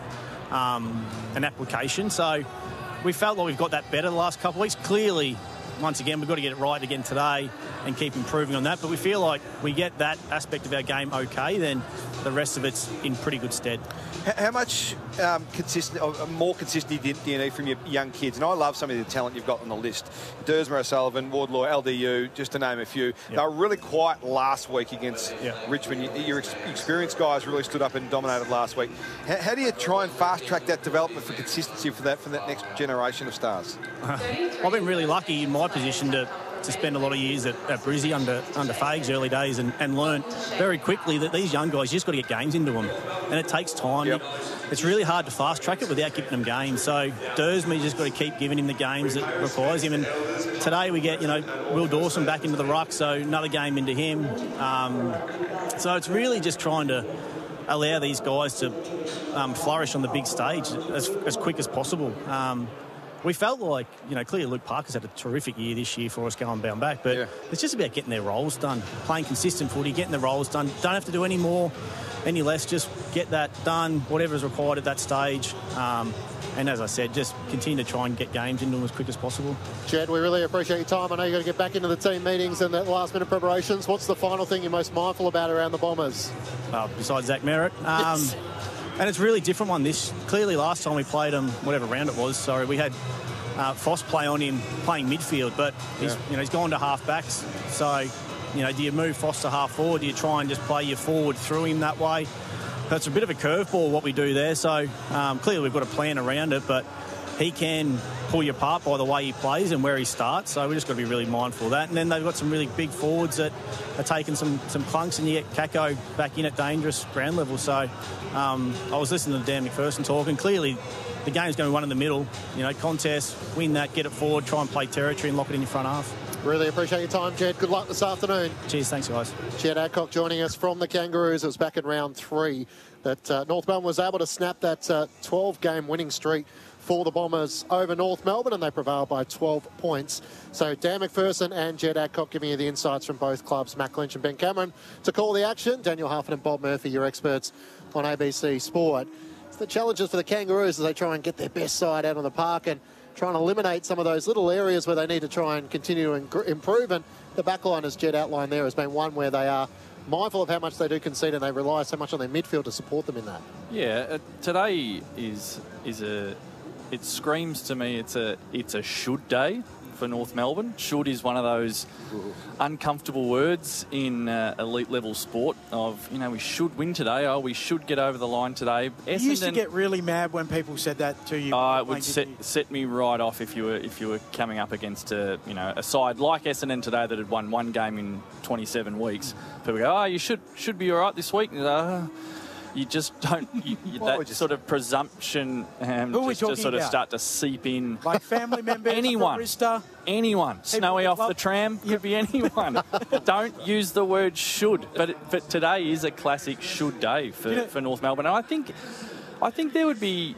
um, and application. So we felt like we've got that better the last couple of weeks. Clearly, once again, we've got to get it right again today and keep improving on that. But we feel like we get that aspect of our game okay, then the rest of it's in pretty good stead. How much um, consistent, or more consistency do you need from your young kids? And I love some of the talent you've got on the list. Dersma O'Sullivan, Wardlaw, L D U, just to name a few. Yep. They were really quiet last week against yep. Richmond. Your experienced guys really stood up and dominated last week. How, how do you try and fast-track that development for consistency for that, for that next generation of stars? I've been really lucky in my position to to spend a lot of years at, at Brizzy under under Fags early days and, and learn very quickly that these young guys, you just got to get games into them, and it takes time. Yep. It's really hard to fast track it without giving them games. So Dersma, you just got to keep giving him the games that requires him. And today we get, you know, Will Dawson back into the ruck, so another game into him. Um, so it's really just trying to allow these guys to um, flourish on the big stage as, as quick as possible. Um, We felt like, you know, clearly Luke Parker's had a terrific year this year for us going bound back, but yeah. it's just about getting their roles done, playing consistent footy, getting their roles done. Don't have to do any more, any less, just get that done, whatever is required at that stage. Um, and as I said, just continue to try and get games into them as quick as possible. Jed, we really appreciate your time. I know you've got to get back into the team meetings and that last-minute preparations. What's the final thing you're most mindful about around the Bombers? Uh, besides Zach Merritt. Um, yes. And it's a really different one. This clearly last time we played him, whatever round it was, sorry, we had uh, Foss play on him playing midfield, but he's, yeah. you know, he's gone to half backs. So, you know, do you move Foss to half forward? Do you try and just play your forward through him that way? That's a bit of a curveball what we do there. So um, clearly we've got a plan around it, but he can pull you apart by the way he plays and where he starts. So we just got to be really mindful of that. And then they've got some really big forwards that are taking some some clunks, and you get Kako back in at dangerous ground level. So um, I was listening to Dan McPherson talk, and clearly the game's going to be one in the middle. You know, contest, win that, get it forward, try and play territory and lock it in your front half. Really appreciate your time, Jed. Good luck this afternoon. Cheers, thanks, guys. Jed Adcock joining us from the Kangaroos. It was back in round three that uh, North Melbourne was able to snap that twelve-game uh, winning streak for the Bombers over North Melbourne, and they prevailed by twelve points. So Dan McPherson and Jed Adcock giving you the insights from both clubs, Matt Lynch and Ben Cameron, to call the action. Daniel Huffin and Bob Murphy, your experts on A B C Sport. It's the challenges for the Kangaroos as they try and get their best side out on the park and try and eliminate some of those little areas where they need to try and continue to improve. And the backline, as Jed outlined there, has been one where they are mindful of how much they do concede, and they rely so much on their midfield to support them in that. Yeah, uh, today is is a... It screams to me it's a it's a should day for North Melbourne. Should is one of those uncomfortable words in uh, elite level sport of, you know, we should win today. Oh, we should get over the line today. Essendon, you used to get really mad when people said that to you. Oh, it would set, set me right off if you were if you were coming up against a you know a side like Essendon today that had won one game in twenty-seven weeks. People go, oh, you should should be all right this week. Uh, You just don't. You, you, that just, sort of presumption um, just to sort about? of start to seep in. Like family members, anyone, barista, anyone. Snowy off the tram could yep. be anyone. Don't use the word should. But it, but today is a classic should day for, you know, for North Melbourne. And I think I think there would be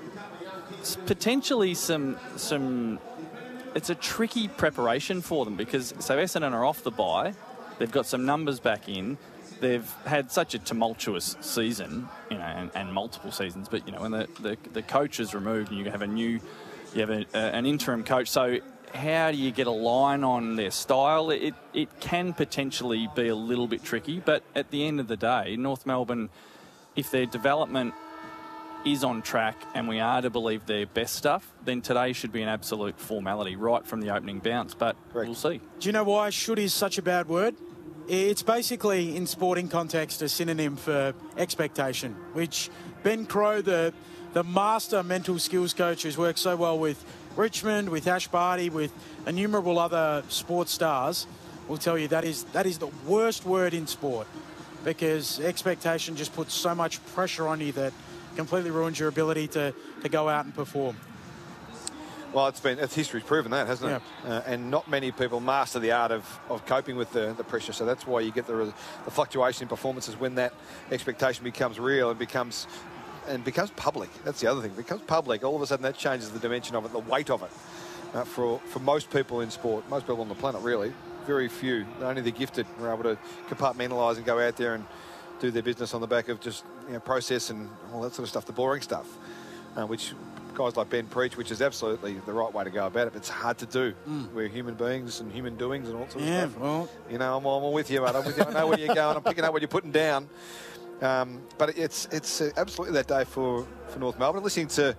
potentially some some. It's a tricky preparation for them because so Essendon are off the bye. They've got some numbers back in. They've had such a tumultuous season, you know, and, and multiple seasons. But you know, when the, the the coach is removed and you have a new, you have a, uh, an interim coach. So how do you get a line on their style? It it can potentially be a little bit tricky. But at the end of the day, North Melbourne, if their development is on track and we are to believe their best stuff, then today should be an absolute formality right from the opening bounce. But Correct. We'll see. Do you know why should is such a bad word? It's basically, in sporting context, a synonym for expectation, which Ben Crowe, the the master mental skills coach who's worked so well with Richmond, with Ash Barty, with innumerable other sports stars, will tell you that is that is the worst word in sport, because expectation just puts so much pressure on you that completely ruins your ability to, to go out and perform. Well, it's been it's history's proven that, hasn't it? Yeah. Uh, and not many people master the art of, of coping with the, the pressure. So that's why you get the, the fluctuation in performances when that expectation becomes real and becomes and becomes public. That's the other thing. It becomes public. All of a sudden, that changes the dimension of it, the weight of it. Uh, for for most people in sport, most people on the planet, really, very few. Only the gifted are able to compartmentalise and go out there and do their business on the back of just you know, process and all that sort of stuff, the boring stuff, uh, which guys like Ben preach, which is absolutely the right way to go about it. But it's hard to do. Mm. We're human beings and human doings and all sorts yeah, of stuff. Well, you know, I'm, I'm with you, mate. I'm with you. I know where you're going. I'm picking up what you're putting down. Um, but it's it's uh, absolutely that day for, for North Melbourne. Listening to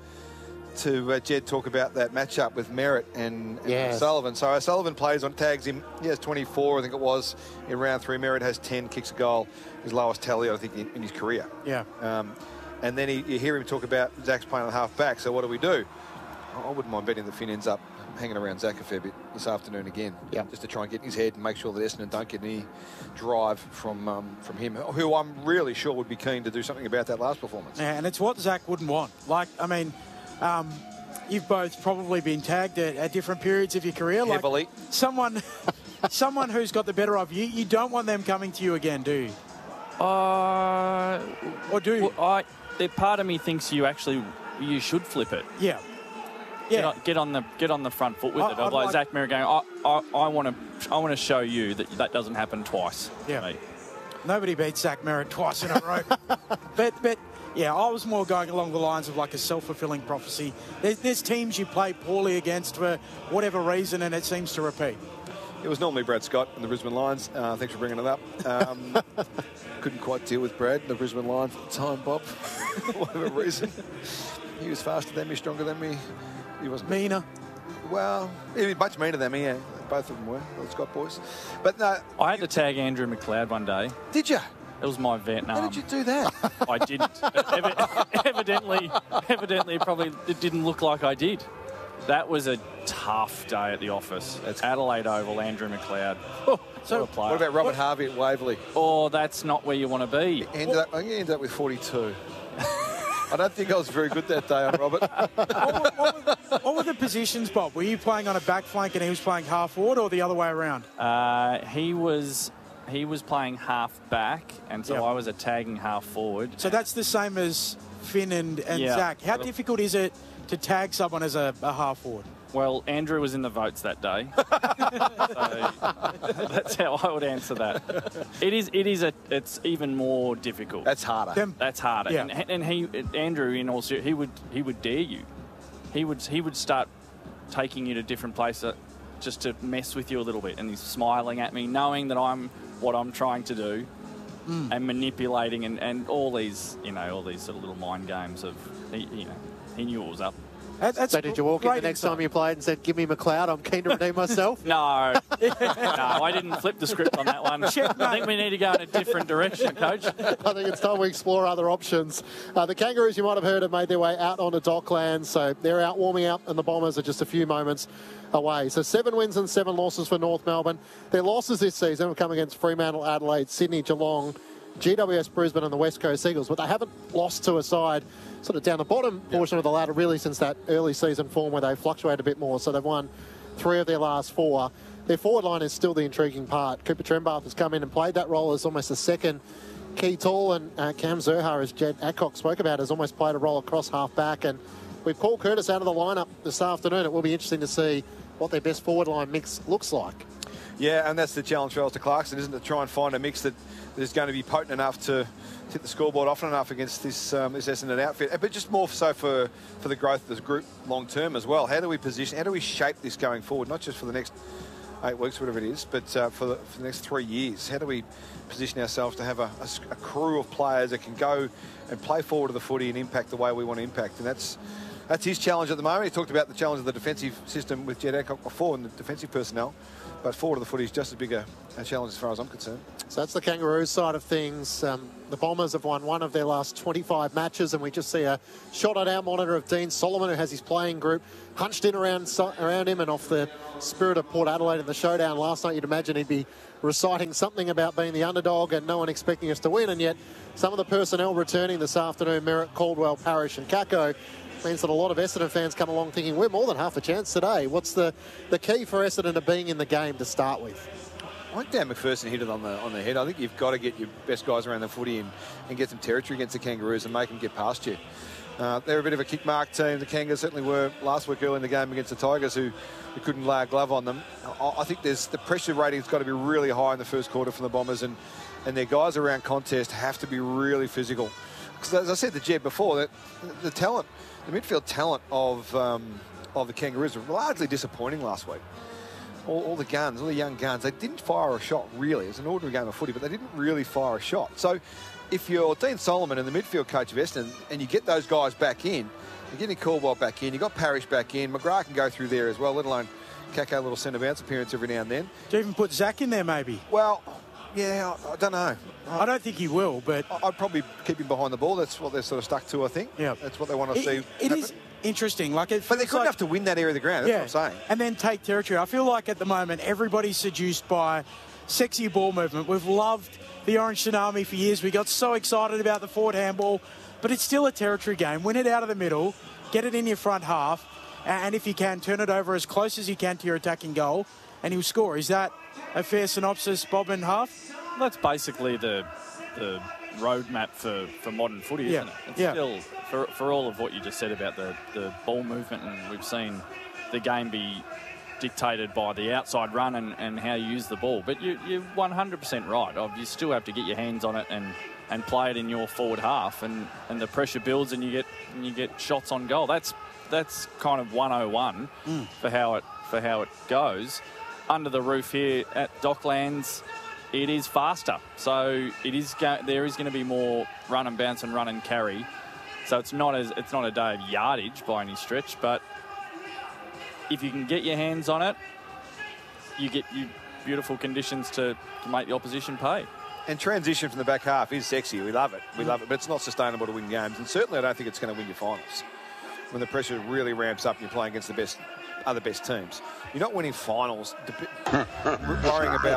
to uh, Jed talk about that matchup with Merritt and, and yes. O'Sullivan. So O'Sullivan plays on, tags him. He has twenty-four, I think it was, in round three. Merritt has ten, kicks a goal, his lowest tally, I think, in, in his career. Yeah. Um, and then he, you hear him talk about Zach's playing on half back. So what do we do? I wouldn't mind betting that Finn ends up hanging around Zach a fair bit this afternoon again, yep. just to try and get in his head and make sure that Essendon don't get any drive from um, from him, who I'm really sure would be keen to do something about that last performance. Yeah, and it's what Zach wouldn't want. Like, I mean, um, you've both probably been tagged at, at different periods of your career. Like Heavily. Someone, someone who's got the better of you, you don't want them coming to you again, do you? Uh, or do you? Well, I, there, part of me thinks you actually you should flip it. Yeah. Get, Yeah. on, get on the get on the front foot with I- it. I'd Like, like- Zach Merritt going, I I, I want to I want to show you that that doesn't happen twice. Yeah. to me. Nobody beats Zach Merritt twice in a row. but, but, yeah, I was more going along the lines of like a self-fulfilling prophecy. There's, there's teams you play poorly against for whatever reason, and it seems to repeat. It was normally Brad Scott in the Brisbane Lions. Uh, thanks for bringing it up. Um, couldn't quite deal with Brad, the Brisbane Lions at the time, Bob, for whatever reason. He was faster than me, stronger than me. He wasn't meaner. Well, he was much meaner than me. Yeah, both of them were, the Scott boys. But no, I had to tag Andrew McLeod one day. Did you? It was my Vietnam. How did you do that? I didn't. Evi- evidently, evidently, probably it didn't look like I did. That was a tough day at the office. It's Adelaide Oval, Andrew McLeod. Oh, so what a player. What about Robert Harvey at Waverley? Oh, that's not where you want to be. He ended up, I think he ended up with forty-two. I don't think I was very good that day on Robert. what, were, what, were, what were the positions, Bob? Were you playing on a back flank and he was playing half forward, or the other way around? Uh, he was he was playing half back, and so Yep. I was a tagging half forward. So that's the same as Finn and, and Yeah. Zach. How difficult is it to tag someone as a, a half forward? Well, Andrew was in the votes that day, so that's how I would answer that. It is, it is a, it's even more difficult. That's harder. Them- That's harder. Yeah. And, and he, Andrew, in all ser- he would, he would dare you. He would, he would start taking you to different places just to mess with you a little bit, and he's smiling at me, knowing that I'm what I'm trying to do, Mm. and manipulating, and, and all these, you know, all these sort of little mind games of, he, you know, he knew what was up. That, that's So did you walk in great the next insight. time you played and said, give me McLeod, I'm keen to redeem myself? No, no, I didn't flip the script on that one. I think we need to go in a different direction, Coach. I think it's time we explore other options. Uh, the Kangaroos, you might have heard, have made their way out onto Docklands, so they're out warming up, and the Bombers are just a few moments away. So seven wins and seven losses for North Melbourne. Their losses this season have come against Fremantle, Adelaide, Sydney, Geelong, G W S Brisbane and the West Coast Eagles, but they haven't lost to a side sort of down the bottom portion of the ladder really since that early season form where they fluctuate a bit more. So they've won three of their last four. Their forward line is still the intriguing part. Cooper Trembath has come in and played that role as almost a second key tall, and uh, Cam Zurhaar, as Jed Adcock spoke about, has almost played a role across half back. And with Paul Curtis out of the lineup this afternoon, it will be interesting to see what their best forward line mix looks like. Yeah, and that's the challenge for Alistair Clarkson, isn't it? To try and find a mix that is going to be potent enough to hit the scoreboard often enough against this um, this Essendon outfit, but just more so for, for the growth of the group long term as well. How do we position, how do we shape this going forward, not just for the next eight weeks, whatever it is. But uh, for, the, for the next three years, how do we position ourselves to have a, a, a crew of players that can go and play forward of the footy and impact the way we want to impact? And that's that's his challenge at the moment. He talked about the challenge of the defensive system with Jed Adcock before and the defensive personnel. But forward of the footy is just as big a, a challenge as far as I'm concerned. So that's the Kangaroos side of things. Um, the Bombers have won one of their last twenty-five matches, and we just see a shot on our monitor of Dean Solomon, who has his playing group hunched in around around him, and off the spirit of Port Adelaide in the showdown last night, you'd imagine he'd be reciting something about being the underdog and no one expecting us to win, and yet some of the personnel returning this afternoon, Merritt, Caldwell, Parrish and Kako, means that a lot of Essendon fans come along thinking we're more than half a chance today. What's the, the key for Essendon to being in the game to start with? I think Dan McPherson hit it on the on the head. I think you've got to get your best guys around the footy and, and get some territory against the Kangaroos and make them get past you. Uh, they're a bit of a kick mark team. The Kangas certainly were last week early in the game against the Tigers, who, who couldn't lay a glove on them. I, I think there's the pressure rating's got to be really high in the first quarter from the Bombers, and, and their guys around contest have to be really physical. Because as I said to Jed before, that the talent, the midfield talent of um, of the Kangaroos were largely disappointing last week. All, all the guns, all the young guns, they didn't fire a shot, really. It's an ordinary game of footy, but they didn't really fire a shot. So if you're Dean Solomon and the midfield coach of Essendon and you get those guys back in, you're getting Caldwell back in, you've got Parrish back in, McGrath can go through there as well, let alone Kako, a little centre bounce appearance every now and then. Do you even put Zach in there, maybe? Well, yeah, I, I don't know. I don't think he will, but I'd probably keep him behind the ball. That's what they're sort of stuck to, I think. Yeah. That's what they want to it, see It happen. is interesting. Like, it But they're good like, enough to win that area of the ground, that's yeah, what I'm saying. and then take territory. I feel like at the moment everybody's seduced by sexy ball movement. We've loved the Orange Tsunami for years. We got so excited about the forward handball, but it's still a territory game. Win it out of the middle, get it in your front half, and if you can, turn it over as close as you can to your attacking goal, and he'll score. Is that a fair synopsis, Bob and Huff? That's basically the the roadmap for, for modern footy, Yeah, isn't it? It's yeah. still, for, for all of what you just said about the, the ball movement, and we've seen the game be dictated by the outside run and, and how you use the ball. But you, you're one hundred percent right. You still have to get your hands on it and, and play it in your forward half, and, and the pressure builds and you get and you get shots on goal. That's that's kind of one oh one Mm. for how it for how it goes. Under the roof here at Docklands, it is faster, so it is go- there is going to be more run and bounce and run and carry. So it's not as it's not a day of yardage by any stretch, but if you can get your hands on it, you get you beautiful conditions to, to make the opposition pay. And transition from the back half is sexy. We love it. We love it, but it's not sustainable to win games. And certainly I don't think it's going to win your finals. When the pressure really ramps up and you're playing against the best, other best teams. You're not winning finals dep- worrying about...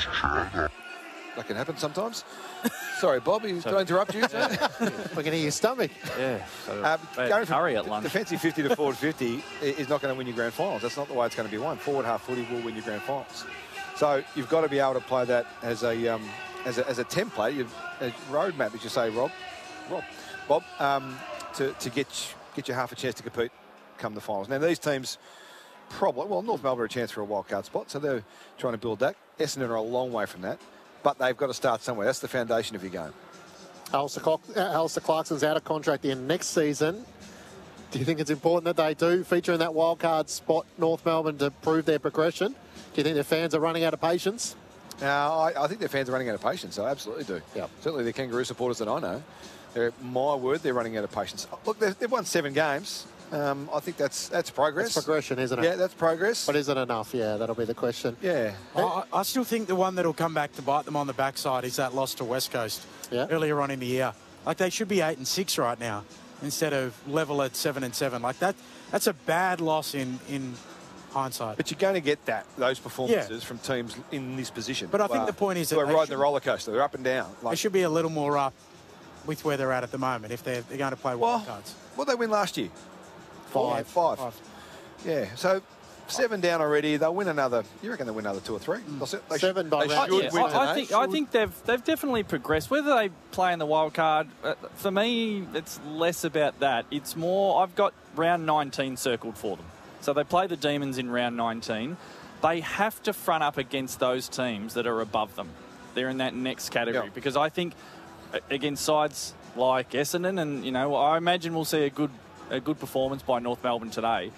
That can happen sometimes. Sorry, Bobby, did I interrupt you? We're going to hear your stomach. Yeah. Um, going from curry at lunch. defensive fifty to forward fifty is not going to win you grand finals. That's not the way it's going to be won. Forward half footy will win you grand finals. So you've got to be able to play that as a um, as a, as a template, you've, a roadmap, as you say, Rob, Rob, Bob, um, to to get get you half a chance to compete come the finals. Now these teams probably well North Melbourne are a chance for a wild card spot, so they're trying to build that. Essendon are a long way from that. But they've got to start somewhere. That's the foundation of your game. Alistair, Clark, uh, Alistair Clarkson's out of contract the end next season. Do you think it's important that they do feature in that wildcard spot, North Melbourne, to prove their progression? Do you think their fans are running out of patience? Uh, I, I think their fans are running out of patience. I absolutely do. Yep. Certainly the Kangaroo supporters that I know, they're, my word, they're running out of patience. Look, they've, they've won seven games. Um, I think that's that's progress. That's progression, isn't it? Yeah, that's progress. But is it enough? Yeah, that'll be the question. Yeah. I, I still think the one that'll come back to bite them on the backside is that loss to West Coast yeah. earlier on in the year. Like, they should be eight and six right now instead of level at seven and seven. Like, that that's a bad loss in, in hindsight. But you're going to get that, those performances Yeah. from teams in this position. But I think the point is that they're they riding should- the roller coaster. They're up and down. They Like, should be a little more up with where they're at at the moment if they're, they're going to play wild cards. what did they win last year? Five. Five. Five. Yeah. So seven down already. They'll win another. You reckon they'll win another two or three? They'll, se- they Seven should, by they round should Yeah, win I, I today. think I think they've they've definitely progressed. Whether they play in the wild card, uh, for me, it's less about that. It's more I've got round nineteen circled for them. So they play the Demons in round nineteen. They have to front up against those teams that are above them. They're in that next category Yeah. because I think uh, against sides like Essendon, and you know, I imagine we'll see a good a good performance by North Melbourne today.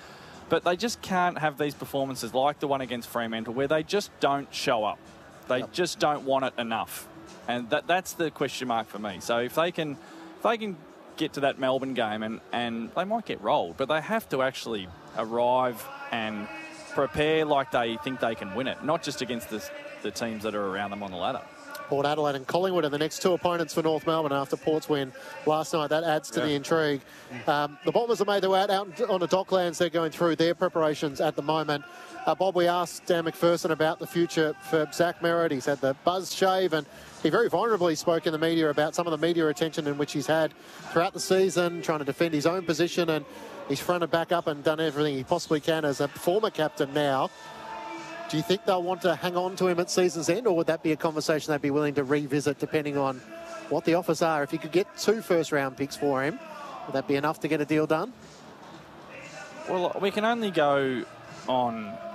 But they just can't have these performances like the one against Fremantle where they just don't show up. They yep. just don't want it enough. And that that's the question mark for me. So if they can if they can get to that Melbourne game, and, and they might get rolled, but they have to actually arrive and prepare like they think they can win it, not just against the, the teams that are around them on the ladder. Port Adelaide and Collingwood are the next two opponents for North Melbourne after Port's win last night. That adds to yeah. the intrigue. Um, the Bombers have made their way out, out on the Docklands. They're going through their preparations at the moment. Uh, Bob, we asked Dan McPherson about the future for Zach Merritt. He's had the buzz shave, and he very vulnerably spoke in the media about some of the media attention in which he's had throughout the season, trying to defend his own position, and he's fronted back up and done everything he possibly can as a former captain now. Do you think they'll want to hang on to him at season's end, or would that be a conversation they'd be willing to revisit depending on what the offers are? If you could get two first-round picks for him, would that be enough to get a deal done? Well, we can only go on